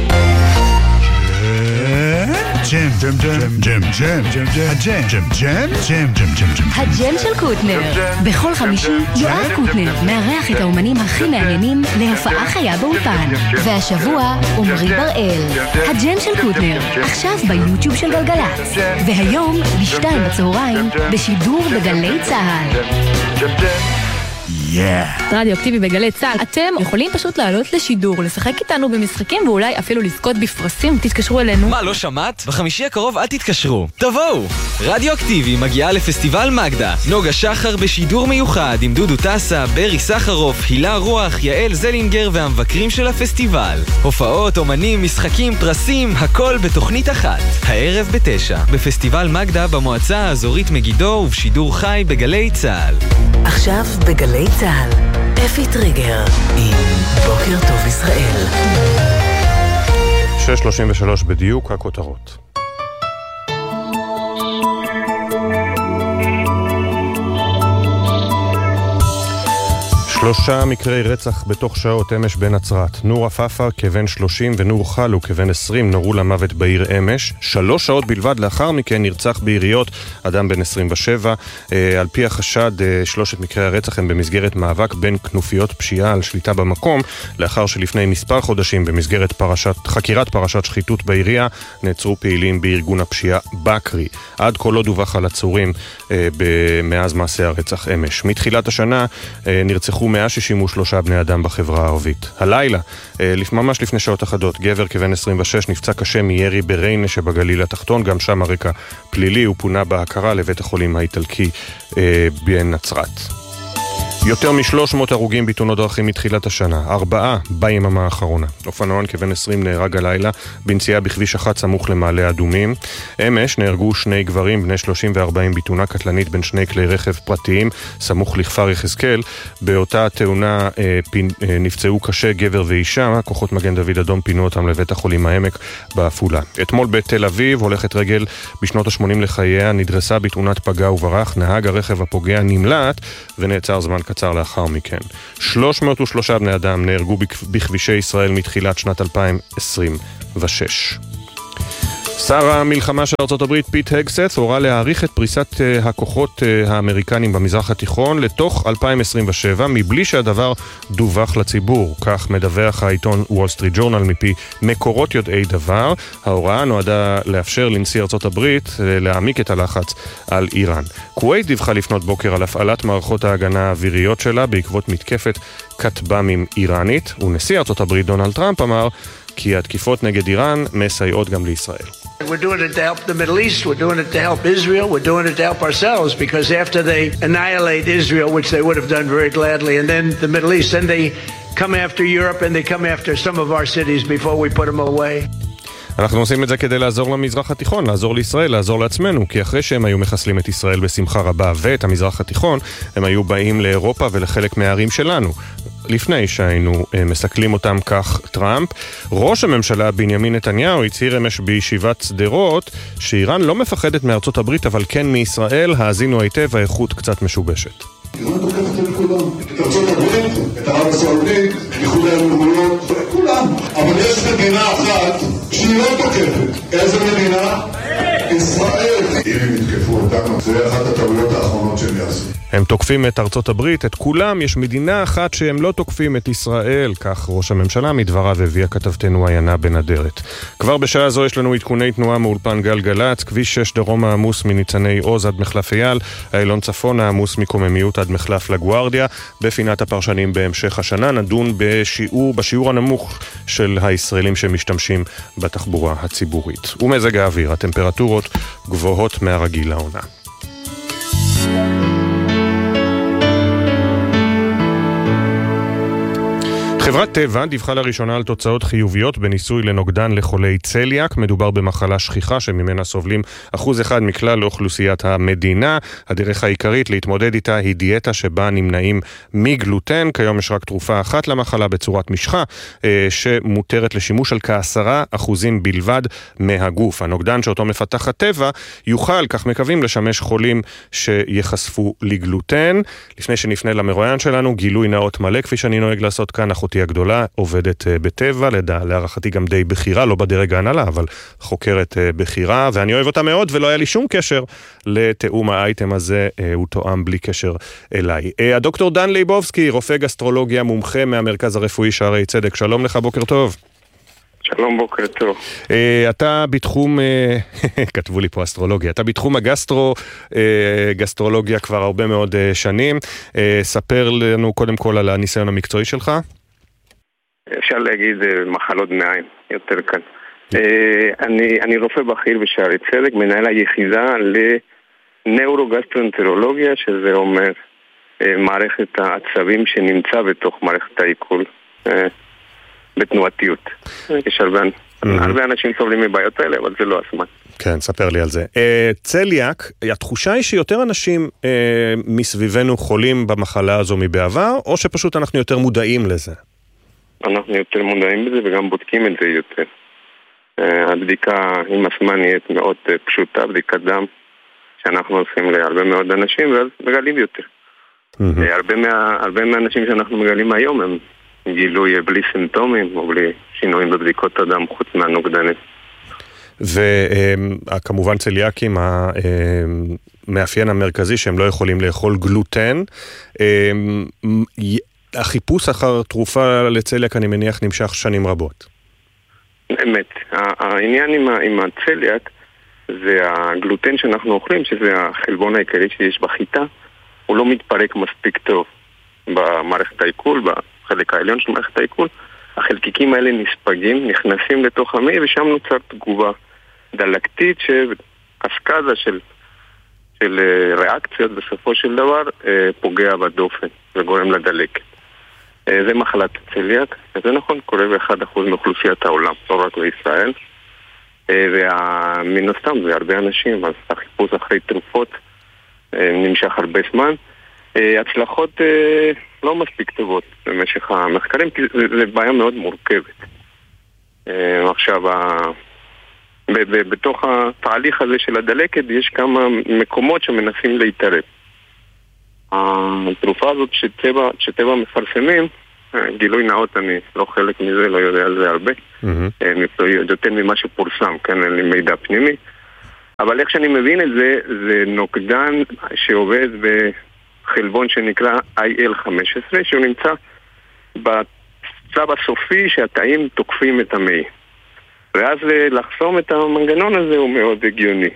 ג'ם, ג'ם, ג'ם, ג'ם, ג'ם, ג'ם, ג'ם, ג'ם, ג'ם, ג'ם, ג'ם, ג'ם, ג'ם. הג'ם של קוטנר. בכל חמישי יואל קוטנר מארח את האומנים הכי מעניינים להופעה חיה באולפן. והשבוע עומרי בראל. הג'ם של קוטנר, עכשיו ביוטיוב של גלגלצ. והיום בשתיים בצהריים בשידור בגלי צהל. Yeah. רדיו אקטיבי בגלי צהל. אתם יכולים פשוט לעלות לשידור, לשחק איתנו במשחקים ואולי אפילו לזכות בפרסים. תתקשרו אלינו. מה, לא שמעת? בחמישי הקרוב אל תתקשרו, תבואו. רדיו אקטיבי מגיעה לפסטיבל מגדה. נוגה שחר בשידור מיוחד עם דודו טסה, ברי סחרוף, הילה רוח, יעל זלינגר והמבקרים של הפסטיבל. הופעות, אומנים, משחקים, פרסים, הכל בתוכנית אחת. הערב בתשע, בפסטיבל מגדה במועצה האזורית מגידו ובשידור חי בגלי צהל. עכשיו בגלי צהל, אפי טריגר עם בוקר טוב ישראל. שש שלושים ושלוש בדיוק הכותרות. שלושה מקרי רצח בתוך שעות אמש בנצרת. נור אפאפה כבן שלושים ונור חלו כבן עשרים נורו למוות בעיר אמש. שלוש שעות בלבד לאחר מכן נרצח ביריות אדם בן עשרים ושבע. אה, על פי החשד, אה, שלושת מקרי הרצח הם במסגרת מאבק בין כנופיות פשיעה על שליטה במקום, לאחר שלפני מספר חודשים במסגרת פרשת, חקירת פרשת שחיתות בעירייה נעצרו פעילים בארגון הפשיעה בקרי. עד כה לא דווח על עצורים אה, מאז מעשה הרצח אמש. מתחילת השנה אה, נרצחו מאה שישים ושלושה בני אדם בחברה הערבית. הלילה, ממש לפני שעות אחדות, גבר כבן עשרים ושש נפצע קשה מירי בריינה שבגליל התחתון, גם שם הרקע פלילי, הוא פונה בהכרה לבית החולים האיטלקי בנצרת. יותר משלוש מאות הרוגים בתאונות דרכים מתחילת השנה, ארבעה ביממה האחרונה. אופנוען כבן עשרים נהרג הלילה בנסיעה בכביש אחת סמוך למעלה אדומים. אמש נהרגו שני גברים בני שלושים וארבעים בתאונה קטלנית בין שני כלי רכב פרטיים סמוך לכפר יחזקאל. באותה תאונה אה, פין, אה, נפצעו קשה גבר ואישה, כוחות מגן דוד אדום פינו אותם לבית החולים העמק בעפולה. אתמול בתל אביב הולכת רגל בשנות ה-שמונים לחייה נדרסה בתאונת פגע וברח, נהג הרכב הפוגע נמלט ונעצר זמן קצר לאחר מכן. שלוש מאות ושלושה בני אדם נהרגו בכבישי ישראל מתחילת שנת אלפיים עשרים ושש. שר המלחמה של ארצות הברית פיט הגסט הורה להאריך את פריסת הכוחות האמריקנים במזרח התיכון לתוך אלפיים עשרים ושבע מבלי שהדבר דווח לציבור. כך מדווח העיתון וול סטריט ג'ורנל מפי מקורות יודעי דבר. ההוראה נועדה לאפשר לנשיא ארצות הברית להעמיק את הלחץ על איראן. כווית דיווחה לפנות בוקר על הפעלת מערכות ההגנה האוויריות שלה בעקבות מתקפת כטב"מים איראנית, ונשיא ארצות הברית דונלד טראמפ אמר כי התקיפות נגד איראן מסייעות גם לישראל. We're doing it to help the Middle East, we're doing it to help Israel, we're doing it to help ourselves, because after they annihilate Israel, which they would have done very gladly, and then the Middle East, then they come after Europe and they come after some of our cities before we put them away. אנחנו עושים את זה כדי לעזור למזרח התיכון, לעזור לישראל, לעזור לעצמנו, כי אחרי שהם היו מחסלים את ישראל בשמחה רבה ואת המזרח התיכון, הם היו באים לאירופה ולחלק מהערים שלנו. לפני שהיינו מסכלים אותם, כך טראמפ. ראש הממשלה בנימין נתניהו הצהיר אמש בישיבת שדרות שאיראן לא מפחדת מארצות הברית אבל כן מישראל. האזינו היטב, האיכות קצת משובשת. איראן תוקפת את כולם, את ארצות הברית, את ערב הסעודית, איחוד האמירויות, את כולם. אבל יש מדינה אחת שהיא לא תוקפת. איזה מדינה? ישראל. אם הם יתקפו אותנו, זה אחת הטעויות האחרונות שהם יעשו. הם תוקפים את ארצות הברית, את כולם. יש מדינה אחת שהם לא תוקפים, את ישראל. כך ראש הממשלה מדבריו הביאה כתבתנו עיינה בנדרת. כבר בשעה זו יש לנו עדכוני תנועה מאולפן גלגלץ. כביש שש דרום העמוס מניצני עוז עד מחלף אייל, איילון צפון העמוס מקוממיות עד מחלף לגוארדיה. בפינת הפרשנים בהמשך השנה נדון בשיעור, בשיעור הנמוך של הישראלים שמשתמשים בתחבורה הציבורית. ומזג האוויר, הטמפרטורות גבוהות מהרגיל לעונה. חברת טבע דיווחה לראשונה על תוצאות חיוביות בניסוי לנוגדן לחולי צליאק. מדובר במחלה שכיחה שממנה סובלים אחוז אחד מכלל לאוכלוסיית המדינה. הדרך העיקרית להתמודד איתה היא דיאטה שבה נמנעים מגלוטן. כיום יש רק תרופה אחת למחלה בצורת משחה שמותרת לשימוש על כעשרה אחוזים בלבד מהגוף. הנוגדן שאותו מפתחת טבע יוכל, כך מקווים, לשמש חולים שיחשפו לגלוטן. לפני שנפנה למרואיין שלנו, גילוי נאות מלא כפי שאני נוהג לעשות כאן. אחותי הגדולה עובדת בטבע, לדע, להערכתי גם די בחירה, לא בדרג ההנהלה, אבל חוקרת בחירה, ואני אוהב אותה מאוד, ולא היה לי שום קשר לתאום האייטם הזה, הוא תואם בלי קשר אליי. הדוקטור דן ליבובסקי, רופא גסטרולוגיה מומחה מהמרכז הרפואי שערי צדק, שלום לך, בוקר טוב. שלום, בוקר טוב. אתה בתחום, כתבו לי פה אסטרולוגיה, אתה בתחום הגסטרו, גסטרולוגיה כבר הרבה מאוד שנים. ספר לנו קודם כל על הניסיון המקצועי שלך. אפשר להגיד מחלות מעיים, יותר כאן. אני, אני רופא בכיר בשערי צדק, מנהל היחידה לנאורוגסטרואנטרולוגיה, שזה אומר מערכת העצבים שנמצא בתוך מערכת העיכול. בתנועתיות. יש הרבה, הרבה אנשים סובלים מבעיות האלה, אבל זה לא הזמן. כן, ספר לי על זה. צליאק, התחושה היא שיותר אנשים מסביבנו חולים במחלה הזו מבעבר, או שפשוט אנחנו יותר מודעים לזה? אנחנו יותר מודעים לזה וגם בודקים את זה יותר. הבדיקה עם הזמן היא מאוד פשוטה, בדיקת דם, שאנחנו עושים להרבה מאוד אנשים, ואז מגלים יותר. הרבה מה, הרבה מהאנשים שאנחנו מגלים היום הם גילוי בלי סימפטומים או בלי שינויים בבדיקות הדם חוץ מהנוגדנים. וכמובן צליאקים, המאפיין המרכזי שהם לא יכולים לאכול גלוטן. החיפוש אחר תרופה לצליאק אני מניח נמשך שנים רבות. אמת. העניין עם, עם הצליאק זה הגלוטן שאנחנו אוכלים, שזה החלבון העיקרי שיש בחיטה, הוא לא מתפרק מספיק טוב במערכת העיכול, בחלק העליון של מערכת העיכול. החלקיקים האלה נספגים, נכנסים לתוך המעי, ושם נוצר תגובה דלקתית, שקסקזה של של ריאקציות בסופו של דבר פוגע בדופן וגורם לדלקת. זה מחלת צליאק, זה נכון, קורה ב-אחד אחוז מאוכלוסיית העולם, לא רק בישראל. ומן הסתם זה הרבה אנשים, אז החיפוש אחרי תרופות נמשך הרבה זמן. הצלחות לא מספיק טובות במשך המחקרים, כי זה בעיה מאוד מורכבת. עכשיו, בתוך התהליך הזה של הדלקת יש כמה מקומות שמנסים להתערב. התרופה הזאת שטבע, שטבע מפרסמים, גילוי נאות, אני לא חלק מזה, לא יודע על זה הרבה, יותר ממה שפורסם, כן, אין לי מידע פנימי, אבל איך שאני מבין את זה, זה נוקדן שעובד בחלבון שנקרא איי אל חמש עשרה, שהוא נמצא בצו הסופי שהתאים תוקפים את המעי. ואז לחסום את המנגנון הזה הוא מאוד הגיוני.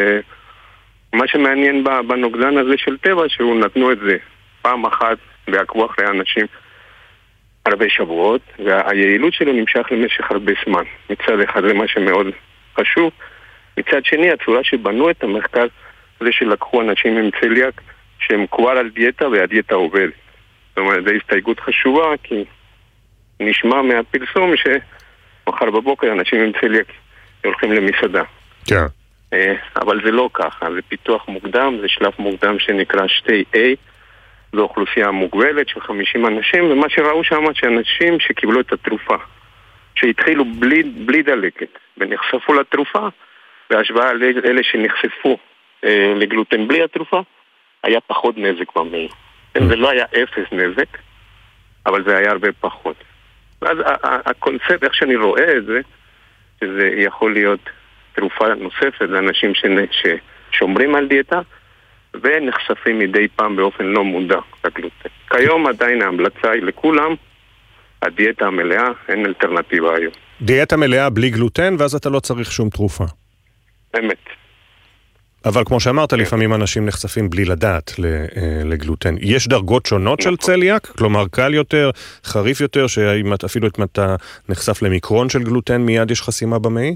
מה שמעניין בנוגדן הזה של טבע, שהוא נתנו את זה פעם אחת ועקבו אחרי אנשים הרבה שבועות, והיעילות שלו נמשך למשך הרבה זמן. מצד אחד זה מה שמאוד חשוב. מצד שני, הצורה שבנו את המחקר זה שלקחו אנשים עם צליאק שהם כבר על דיאטה והדיאטה עובדת. זאת אומרת, זו הסתייגות חשובה, כי נשמע מהפרסום שמחר בבוקר אנשים עם צליאק הולכים למסעדה. כן. אבל זה לא ככה, זה פיתוח מוקדם, זה שלב מוקדם שנקרא שתי איי, זו אוכלוסייה מוגבלת של חמישים אנשים, ומה שראו שם שאנשים שקיבלו את התרופה, שהתחילו בלי, בלי דלקת, ונחשפו לתרופה, בהשוואה לאלה שנחשפו אה, לגלוטן בלי התרופה, היה פחות נזק במעי. זה לא היה אפס נזק, אבל זה היה הרבה פחות. ואז הקונספט, איך שאני רואה את זה, שזה יכול להיות תרופה נוספת לאנשים ששומרים על דיאטה ונחשפים מדי פעם באופן לא מודע לגלוטן. כיום עדיין ההמלצה היא לכולם, הדיאטה המלאה, אין אלטרנטיבה היום. דיאטה מלאה בלי גלוטן, ואז אתה לא צריך שום תרופה. אמת. אבל כמו שאמרת, לפעמים אנשים נחשפים בלי לדעת לגלוטן. יש דרגות שונות של צליאק? כלומר, קל יותר, חריף יותר, שאפילו אם אתה נחשף למיקרון של גלוטן, מיד יש חסימה במעי?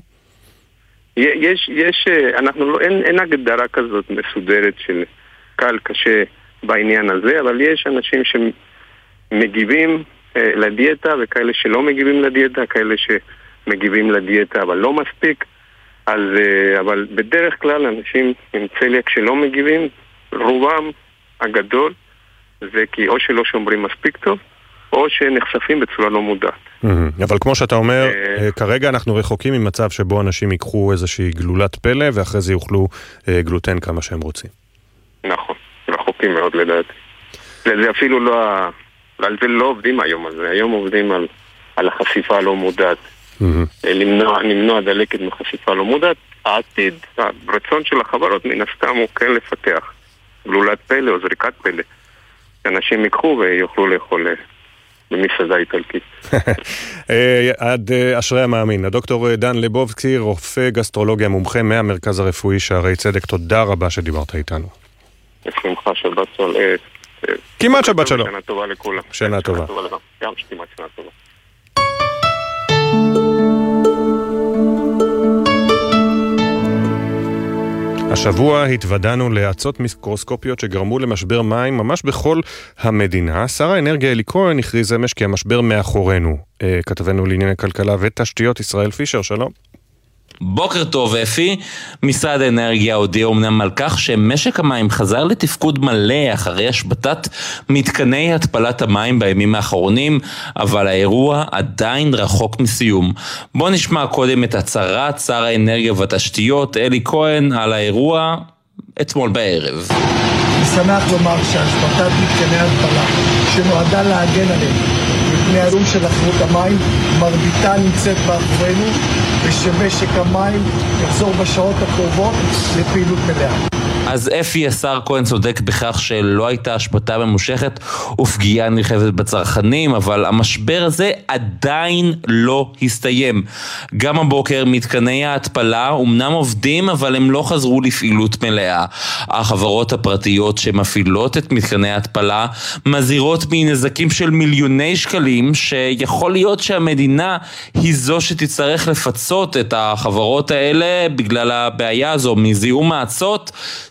יש, יש, אנחנו לא, אין, אין הגדרה כזאת מסודרת של קל, קשה בעניין הזה, אבל יש אנשים שמגיבים אה, לדיאטה וכאלה שלא מגיבים לדיאטה, כאלה שמגיבים לדיאטה אבל לא מספיק, אז, אה, אבל בדרך כלל אנשים עם צליאק שלא מגיבים, רובם הגדול זה כי או שלא שומרים מספיק טוב, או שנחשפים בצורה לא מודעת. אבל כמו שאתה אומר, כרגע אנחנו רחוקים ממצב שבו אנשים ייקחו איזושהי גלולת פלא, ואחרי זה יאכלו גלוטן כמה שהם רוצים. נכון, רחוקים מאוד לדעתי. זה אפילו לא, על זה לא עובדים היום, אז היום עובדים על, על החשיפה הלא מודעת. למנוע, למנוע דלקת מחשיפה לא מודעת. העתיד, הרצון של החברות מן הסתם הוא כן לפתח גלולת פלא או זריקת פלא. אנשים ייקחו ויוכלו לאכול במסעדה איטלקית. עד אשרי המאמין. הדוקטור דן ליבובסקי, רופא גסטרולוגיה מומחה מהמרכז הרפואי שערי צדק, תודה רבה שדיברת איתנו. בשמחה, שבת שלום. כמעט שבת שלום. שנה טובה לכולם. שנה טובה. גם שתימת שנה טובה. השבוע התוודענו להאצות מיקרוסקופיות שגרמו למשבר מים ממש בכל המדינה. שר האנרגיה אלי כהן הכריז אמש כי המשבר מאחורינו. כתבנו לענייני כלכלה ותשתיות ישראל פישר, שלום. בוקר טוב אפי, משרד האנרגיה הודיע אומנם על כך שמשק המים חזר לתפקוד מלא אחרי השבתת מתקני התפלת המים בימים האחרונים, אבל האירוע עדיין רחוק מסיום. בוא נשמע קודם את הצהרת שר האנרגיה והתשתיות אלי כהן על האירוע אתמול בערב. אני שמח לומר שהשבתת מתקני התפלה שנועדה להגן עליהם מפני האיום של אחרות המים, מרביתה נמצאת באחורינו, ושמשק המים יחזור בשעות הקרובות לפעילות מלאה. אז אפי, השר כהן צודק בכך שלא הייתה השבתה ממושכת ופגיעה נרחבת בצרכנים, אבל המשבר הזה עדיין לא הסתיים. גם הבוקר מתקני ההתפלה אומנם עובדים, אבל הם לא חזרו לפעילות מלאה. החברות הפרטיות שמפעילות את מתקני ההתפלה מזהירות מנזקים של מיליוני שקלים, שיכול להיות שהמדינה היא זו שתצטרך לפצות את החברות האלה בגלל הבעיה הזו מזיהום האצות,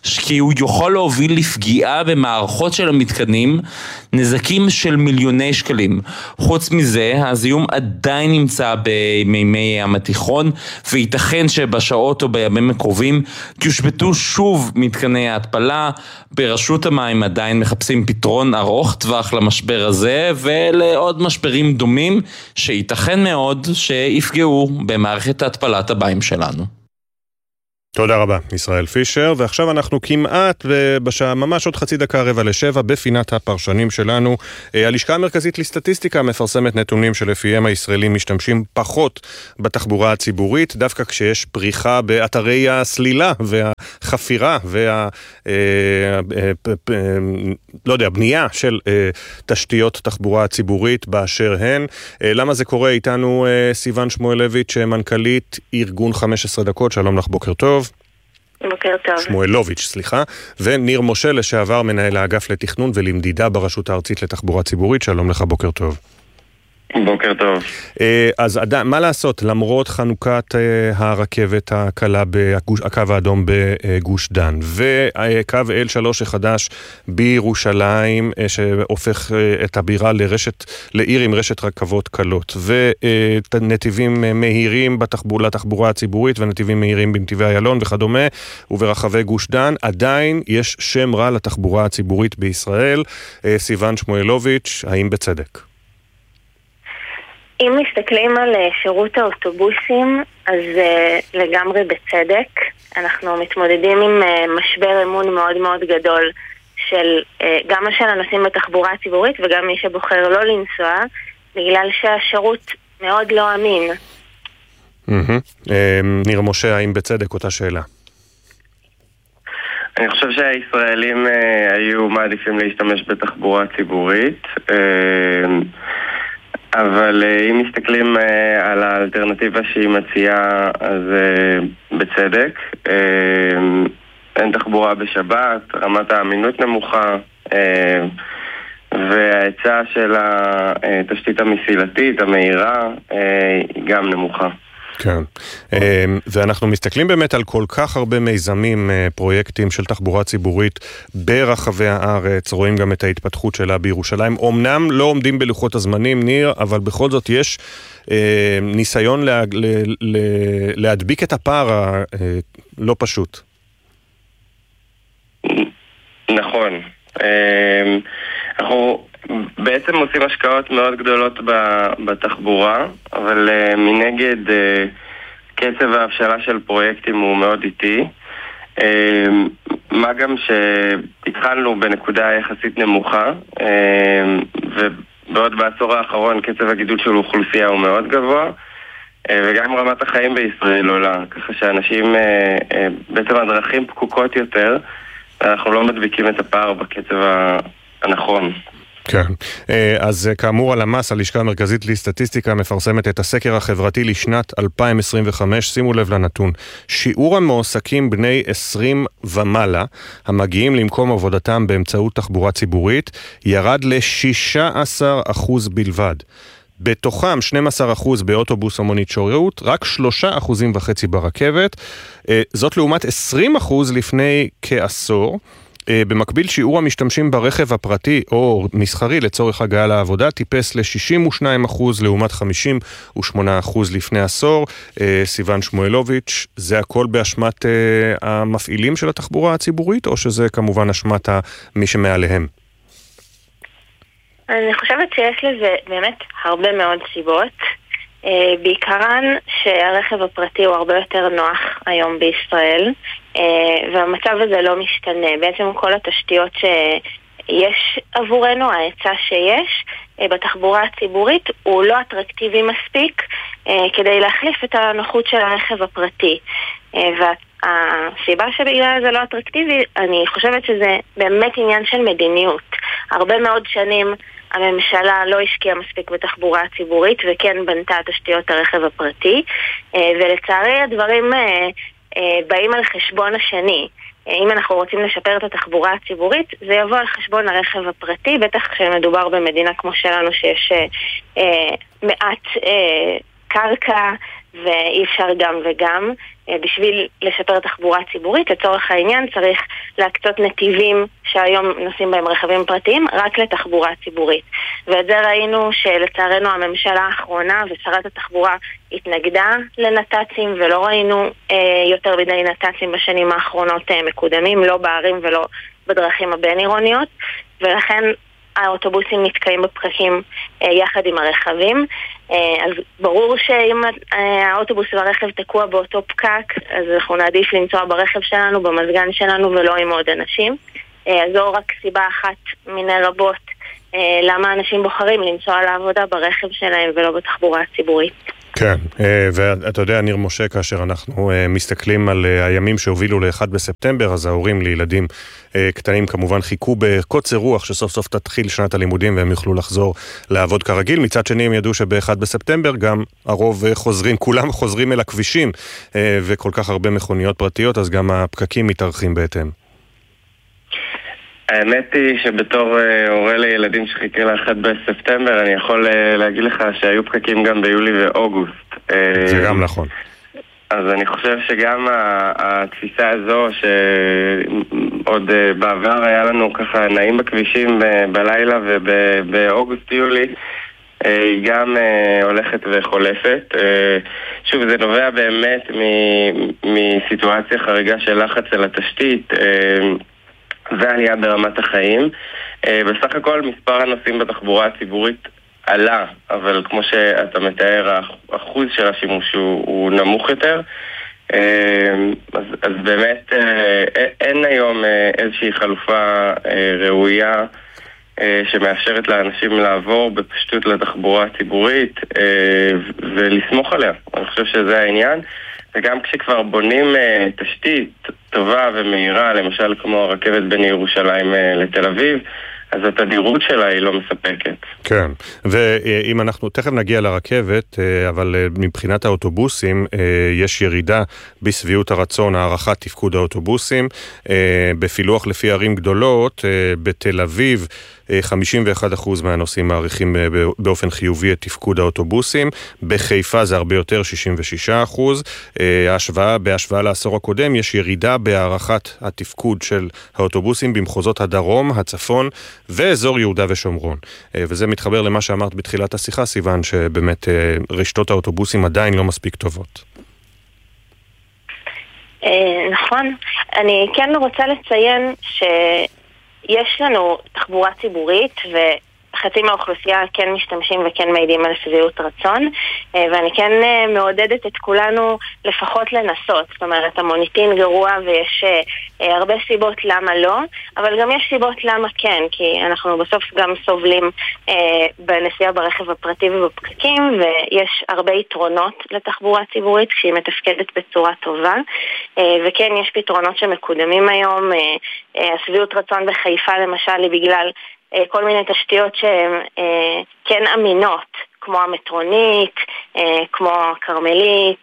כי הוא יכול להוביל לפגיעה במערכות של המתקנים, נזקים של מיליוני שקלים. חוץ מזה, הזיהום עדיין נמצא במימי ים התיכון, וייתכן שבשעות או בימים הקרובים יושבתו שוב מתקני ההתפלה. ברשות המים עדיין מחפשים פתרון ארוך טווח למשבר הזה, ולעוד משברים דומים שייתכן מאוד שיפגעו במערכת ההתפלת המים שלנו. תודה רבה, ישראל פישר, ועכשיו אנחנו כמעט בשעה, ממש עוד חצי דקה רבע לשבע, בפינת הפרשנים שלנו. הלשכה המרכזית לסטטיסטיקה מפרסמת נתונים שלפיהם הישראלים משתמשים פחות בתחבורה הציבורית, דווקא כשיש פריחה באתרי הסלילה והחפירה וה... לא יודע, בנייה של תשתיות תחבורה ציבורית באשר הן. למה זה קורה? איתנו סיוון שמואלוביץ', מנכ"לית ארגון חמש עשרה דקות, שלום לך, בוקר טוב. בוקר טוב. שמואלוביץ', סליחה. וניר משה, לשעבר מנהל האגף לתכנון ולמדידה ברשות הארצית לתחבורה ציבורית, שלום לך, בוקר טוב. בוקר טוב. אז מה לעשות, למרות חנוכת הרכבת הקלה בקו האדום בגוש דן, וקו אל שלוש החדש בירושלים, שהופך את הבירה לרשת, לעיר עם רשת רכבות קלות, ונתיבים מהירים לתחבורה הציבורית, ונתיבים מהירים בנתיבי איילון וכדומה, וברחבי גוש דן, עדיין יש שם רע לתחבורה הציבורית בישראל. סיוון שמואלוביץ', האם בצדק? אם מסתכלים על שירות האוטובוסים, אז uh, לגמרי בצדק. אנחנו מתמודדים עם uh, משבר אמון מאוד מאוד גדול של uh, גם של הנוסעים בתחבורה הציבורית וגם מי שבוחר לא לנסוע, בגלל שהשירות מאוד לא אמין. Mm-hmm. Uh, ניר משה, האם בצדק אותה שאלה? אני חושב שהישראלים uh, היו מעדיפים להשתמש בתחבורה ציבורית, uh, אבל אם מסתכלים על האלטרנטיבה שהיא מציעה, אז בצדק. אין תחבורה בשבת, רמת האמינות נמוכה, וההיצע של התשתית המסילתית, המהירה, היא גם נמוכה. כן, ואנחנו מסתכלים באמת על כל כך הרבה מיזמים, פרויקטים של תחבורה ציבורית ברחבי הארץ, רואים גם את ההתפתחות שלה בירושלים, אמנם לא עומדים בלוחות הזמנים, ניר, אבל בכל זאת יש ניסיון לה, לה, להדביק את הפער הלא פשוט. נכון. אנחנו בעצם עושים השקעות מאוד גדולות בתחבורה, אבל uh, מנגד uh, קצב ההבשלה של פרויקטים הוא מאוד איטי. Uh, מה גם שהתחלנו בנקודה יחסית נמוכה, uh, ובעוד בעשור האחרון קצב הגידול של אוכלוסייה הוא מאוד גבוה, uh, וגם רמת החיים בישראל עולה, ככה שאנשים, uh, uh, בעצם הדרכים פקוקות יותר, ואנחנו לא מדביקים את הפער בקצב הנכון. כן, אז כאמור הלמ"ס, הלשכה המרכזית לסטטיסטיקה, מפרסמת את הסקר החברתי לשנת אלפיים עשרים וחמש, שימו לב לנתון. שיעור המועסקים בני עשרים ומעלה, המגיעים למקום עבודתם באמצעות תחבורה ציבורית, ירד ל-שישה עשר אחוז בלבד. בתוכם שנים עשר אחוז באוטובוס או מונית שירות, רק שלושה אחוזים וחצי ברכבת, זאת לעומת עשרים אחוז לפני כעשור. במקביל שיעור המשתמשים ברכב הפרטי או מסחרי לצורך הגעה לעבודה טיפס ל-שישים ושניים אחוז לעומת חמישים ושמונה אחוז לפני עשור. סיוון שמואלוביץ', זה הכל באשמת המפעילים של התחבורה הציבורית או שזה כמובן אשמת מי שמעליהם? אני חושבת שיש לזה באמת הרבה מאוד סיבות. בעיקרן שהרכב הפרטי הוא הרבה יותר נוח היום בישראל, והמצב הזה לא משתנה. בעצם כל התשתיות שיש עבורנו, ההיצע שיש בתחבורה הציבורית הוא לא אטרקטיבי מספיק כדי להחליף את הנוחות של הרכב הפרטי. והסיבה שבגלל זה לא אטרקטיבי, אני חושבת שזה באמת עניין של מדיניות. הרבה מאוד שנים הממשלה לא השקיעה מספיק בתחבורה הציבורית וכן בנתה תשתיות הרכב הפרטי, ולצערי הדברים באים על חשבון השני. אם אנחנו רוצים לשפר את התחבורה הציבורית, זה יבוא על חשבון הרכב הפרטי, בטח כשמדובר במדינה כמו שלנו שיש מעט קרקע ואי אפשר גם וגם. בשביל לשפר תחבורה ציבורית, לצורך העניין צריך להקצות נתיבים שהיום נוסעים בהם רכבים פרטיים רק לתחבורה ציבורית. ואת זה ראינו שלצערנו הממשלה האחרונה ושרת התחבורה התנגדה לנת"צים, ולא ראינו אה, יותר מדי נת"צים בשנים האחרונות אה, מקודמים, לא בערים ולא בדרכים הבין-עירוניות, ולכן האוטובוסים נתקעים בפקקים אה, יחד עם הרכבים. אה, אז ברור שאם אה, האוטובוס והרכב תקוע באותו פקק, אז אנחנו נעדיף לנסוע ברכב שלנו, במזגן שלנו, ולא עם עוד אנשים. אה, אז זו רק סיבה אחת מיני רבות אה, למה אנשים בוחרים לנסוע לעבודה ברכב שלהם ולא בתחבורה הציבורית. כן, ואתה יודע, ניר משה, כאשר אנחנו מסתכלים על הימים שהובילו ל-אחד בספטמבר, אז ההורים לילדים קטנים כמובן חיכו בקוצר רוח שסוף סוף תתחיל שנת הלימודים והם יוכלו לחזור לעבוד כרגיל. מצד שני הם ידעו שב-אחד בספטמבר גם הרוב חוזרים, כולם חוזרים אל הכבישים, וכל כך הרבה מכוניות פרטיות, אז גם הפקקים מתארחים בהתאם. האמת היא שבתור הורה לילדים שחיכה לאחד בספטמבר, אני יכול להגיד לך שהיו פקקים גם ביולי ואוגוסט. זה גם נכון. אז אני חושב שגם התפיסה הזו שעוד בעבר היה לנו ככה נעים בכבישים בלילה ובאוגוסט-יולי, היא גם הולכת וחולפת. שוב, זה נובע באמת מסיטואציה חריגה של לחץ על התשתית ועלייה ברמת החיים. בסך הכל מספר הנוסעים בתחבורה הציבורית עלה, אבל כמו שאתה מתאר, האחוז של השימוש הוא, הוא נמוך יותר. אז, אז באמת אין היום איזושהי חלופה ראויה שמאפשרת לאנשים לעבור בפשטות לתחבורה הציבורית ולסמוך עליה. אני חושב שזה העניין. וגם כשכבר בונים תשתית טובה ומהירה, למשל כמו הרכבת בין ירושלים לתל אביב, אז התדירות שלה היא לא מספקת. כן, ואם אנחנו תכף נגיע לרכבת, אבל מבחינת האוטובוסים יש ירידה בסביעות הרצון, הערכת תפקוד האוטובוסים, בפילוח לפי ערים גדולות, בתל אביב, חמישים ואחד אחוז מהנוסעים מעריכים באופן חיובי את תפקוד האוטובוסים, בחיפה זה הרבה יותר, שישים ושישה אחוז, ההשוואה, בהשוואה לעשור הקודם יש ירידה בהערכת התפקוד של האוטובוסים במחוזות הדרום, הצפון ואזור יהודה ושומרון. וזה מתחבר למה שאמרת בתחילת השיחה, סיוון, שבאמת רשתות האוטובוסים עדיין לא מספיק טובות. נכון. אני כן רוצה לציין ש... יש לנו תחבורה ציבורית וחצי מהאוכלוסייה כן משתמשים וכן מעידים על שביעות רצון, ואני כן מעודדת את כולנו לפחות לנסות. זאת אומרת, המוניטין גרוע ויש הרבה סיבות למה לא, אבל גם יש סיבות למה כן, כי אנחנו בסוף גם סובלים בנסיעה ברכב הפרטי ובפקקים, ויש הרבה יתרונות לתחבורה ציבורית כשהיא מתפקדת בצורה טובה, וכן יש פתרונות שמקודמים היום. השביעות רצון בחיפה למשל היא בגלל כל מיני תשתיות שהן כן אמינות, כמו המטרונית, כמו הקרמלית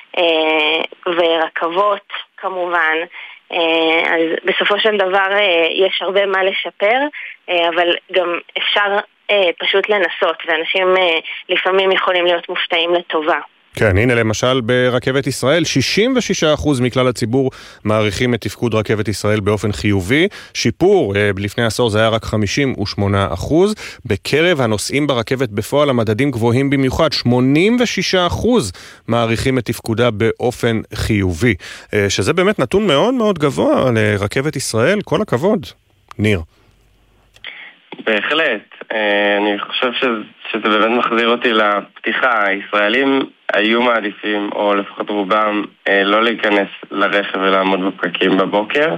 ורכבות כמובן. אז בסופו של דבר יש הרבה מה לשפר, אבל גם אפשר פשוט לנסות, ואנשים לפעמים יכולים להיות מופתעים לטובה. כן, הנה למשל ברכבת ישראל, שישים ושישה אחוז מכלל הציבור מעריכים את תפקוד רכבת ישראל באופן חיובי. שיפור, לפני עשור זה היה רק חמישים ושמונה אחוז. בקרב הנוסעים ברכבת בפועל המדדים גבוהים במיוחד, שמונים ושישה אחוז מעריכים את תפקודה באופן חיובי. שזה באמת נתון מאוד מאוד גבוה לרכבת ישראל, כל הכבוד. ניר. בהחלט. אני חושב שזה באמת מחזיר אותי לפתיחה. הישראלים היו מעדיפים, או לפחות רובם, לא להיכנס לרכב ולעמוד בפקקים בבוקר.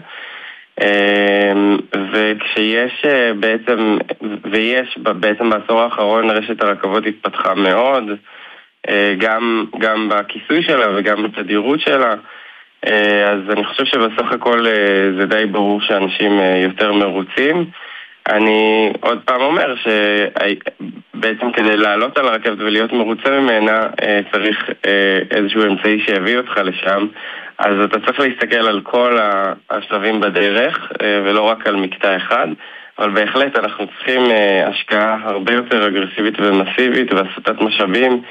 וכשיש בעצם, ויש בעצם בעשור האחרון רשת הרכבות התפתחה מאוד, גם, גם בכיסוי שלה וגם בתדירות שלה. אז אני חושב שבסך הכל זה די ברור שאנשים יותר מרוצים. אני עוד פעם אומר שבעצם כדי לעלות על הרכבת ולהיות מרוצה ממנה צריך איזשהו אמצעי שיביא אותך לשם, אז אתה צריך להסתכל על כל השלבים בדרך ולא רק על מקטע אחד, אבל בהחלט אנחנו צריכים השקעה הרבה יותר אגרסיבית ומסיבית והסטת משאבים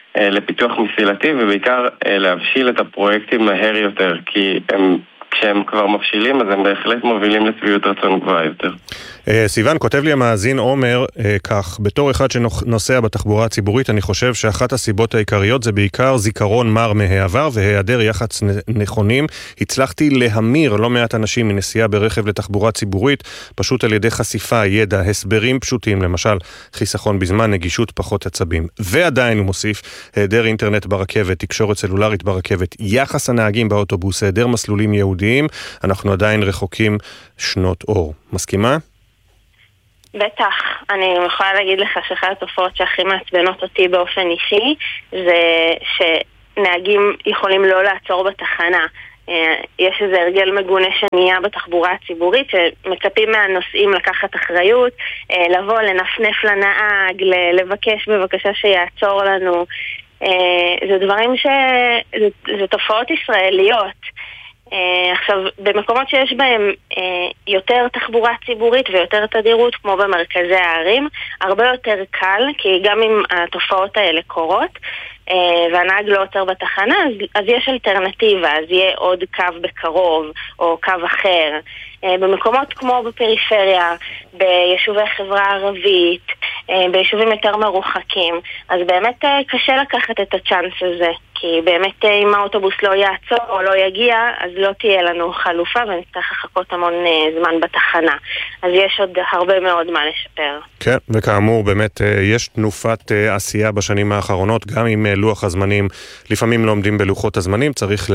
לפיתוח מסילתי, ובעיקר להבשיל את הפרויקטים מהר יותר, כי הם, כשהם כבר מבשילים, אז הם בהחלט מובילים לצביעות רצון גבוהה יותר. סיוון, כותב לי המאזין עומר כך, בתור אחד שנוסע בתחבורה הציבורית, אני חושב שאחת הסיבות העיקריות זה בעיקר זיכרון מר מהעבר והיעדר יחס נכונים. הצלחתי להמיר לא מעט אנשים מנסיעה ברכב לתחבורה ציבורית, פשוט על ידי חשיפה, ידע, הסברים פשוטים, למשל חיסכון בזמן, נגישות, פחות עצבים. ועדיין הוא מוסיף, היעדר אינטרנט ברכבת, תקשורת סלולרית ברכבת, יחס הנהגים באוטובוס, היעדר מסלולים יהודיים, אנחנו עדיין רחוקים שנות אור. מסכימה? בטח, אני יכולה להגיד לך שאחת התופעות שהכי מעצבנות אותי באופן אישי זה שנהגים יכולים לא לעצור בתחנה. יש איזה הרגל מגונה שנהיה בתחבורה הציבורית שמצפים מהנוסעים לקחת אחריות, לבוא, לנפנף לנהג, לבקש בבקשה שיעצור לנו. זה דברים ש... זה, זה תופעות ישראליות. Uh, עכשיו, במקומות שיש בהם uh, יותר תחבורה ציבורית ויותר תדירות, כמו במרכזי הערים, הרבה יותר קל, כי גם אם התופעות האלה קורות, uh, והנהג לא עוצר בתחנה, אז, אז יש אלטרנטיבה, אז יהיה עוד קו בקרוב, או קו אחר. Uh, במקומות כמו בפריפריה, ביישובי חברה ערבית, uh, ביישובים יותר מרוחקים, אז באמת uh, קשה לקחת את הצ'אנס הזה. כי באמת אם האוטובוס לא יעצור או לא יגיע, אז לא תהיה לנו חלופה ונצטרך לחכות המון זמן בתחנה. אז יש עוד הרבה מאוד מה לשפר. כן, וכאמור באמת יש תנופת עשייה בשנים האחרונות, גם עם לוח הזמנים, לפעמים לא עומדים בלוחות הזמנים, צריך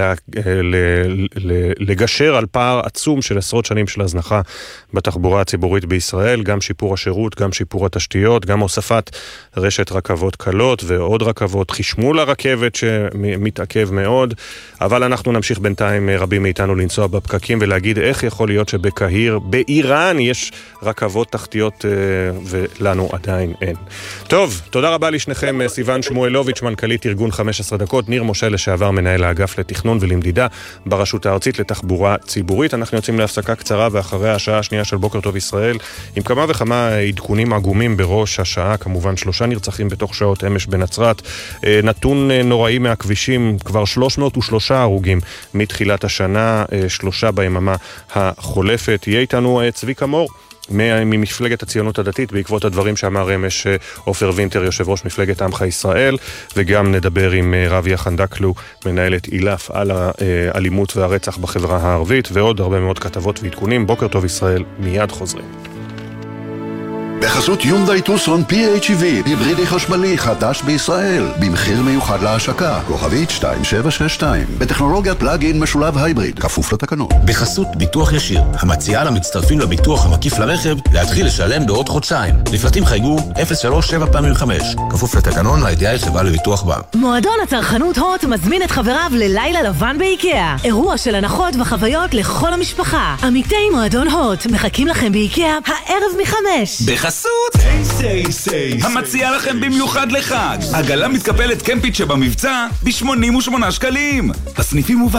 לגשר על פער עצום של עשרות שנים של הזנחה בתחבורה הציבורית בישראל, גם שיפור השירות, גם שיפור התשתיות, גם הוספת רשת רכבות קלות ועוד רכבות, חשמול הרכבת ש... מתעכב מאוד, אבל אנחנו נמשיך בינתיים רבים מאיתנו לנסוע בפקקים ולהגיד איך יכול להיות שבקהיר, באיראן יש רכבות תחתיות ולנו עדיין אין. טוב, תודה רבה לשניכם, סיוון שמואלוביץ', מנכ"לית ארגון חמש עשרה דקות, ניר משה לשעבר מנהל האגף לתכנון ולמדידה ברשות הארצית לתחבורה ציבורית. אנחנו יוצאים להפסקה קצרה ואחרי השעה השנייה של בוקר טוב ישראל עם כמה וכמה עדכונים עגומים בראש השעה, כמובן שלושה נרצחים בתוך שעות אמש בנצרת, נתון נוראי מהכבישים, כבר שלוש מאות ושלושה הרוגים מתחילת השנה, שלושה ביממה החולפת. יהיה איתנו צביקה מור ממפלגת הציונות הדתית בעקבות הדברים שאמר אמש עופר וינטר, יושב ראש מפלגת עמך ישראל, וגם נדבר עם רביה חנדקלו, מנהלת אילף, על האלימות והרצח בחברה הערבית, ועוד הרבה מאוד כתבות ועדכונים. בוקר טוב ישראל, מיד חוזרים. בחסות יונדאי טוסון פי אייץ' אי וי, היברידי חשמלי חדש בישראל, במחיר מיוחד להשקה, כוכבית שתיים שבע שש שתיים, בטכנולוגיית פלאג-אין משולב הייבריד, כפוף לתקנות. בחסות ביטוח ישיר, המציעה למצטרפים לביטוח המקיף לרכב, להתחיל לשלם בעוד חודשיים. לפרטים חייגו אפס שלוש שבע פעמים חמש, כפוף לתקנון, לידיעה חברה לביטוח בה. מועדון הצרכנות הוט מזמין את חבריו ללילה לבן באיקאה. אירוע של הנחות וחוויות לכל המשפחה. עמיתי מועדון הוט מחכים לכם באיקאה הערב מחמש. בחסות המציע לכם במיוחד לחג עגלה מתקפלת קמפית שבמבצע ב-שמונים ושמונה שקלים. הסניפים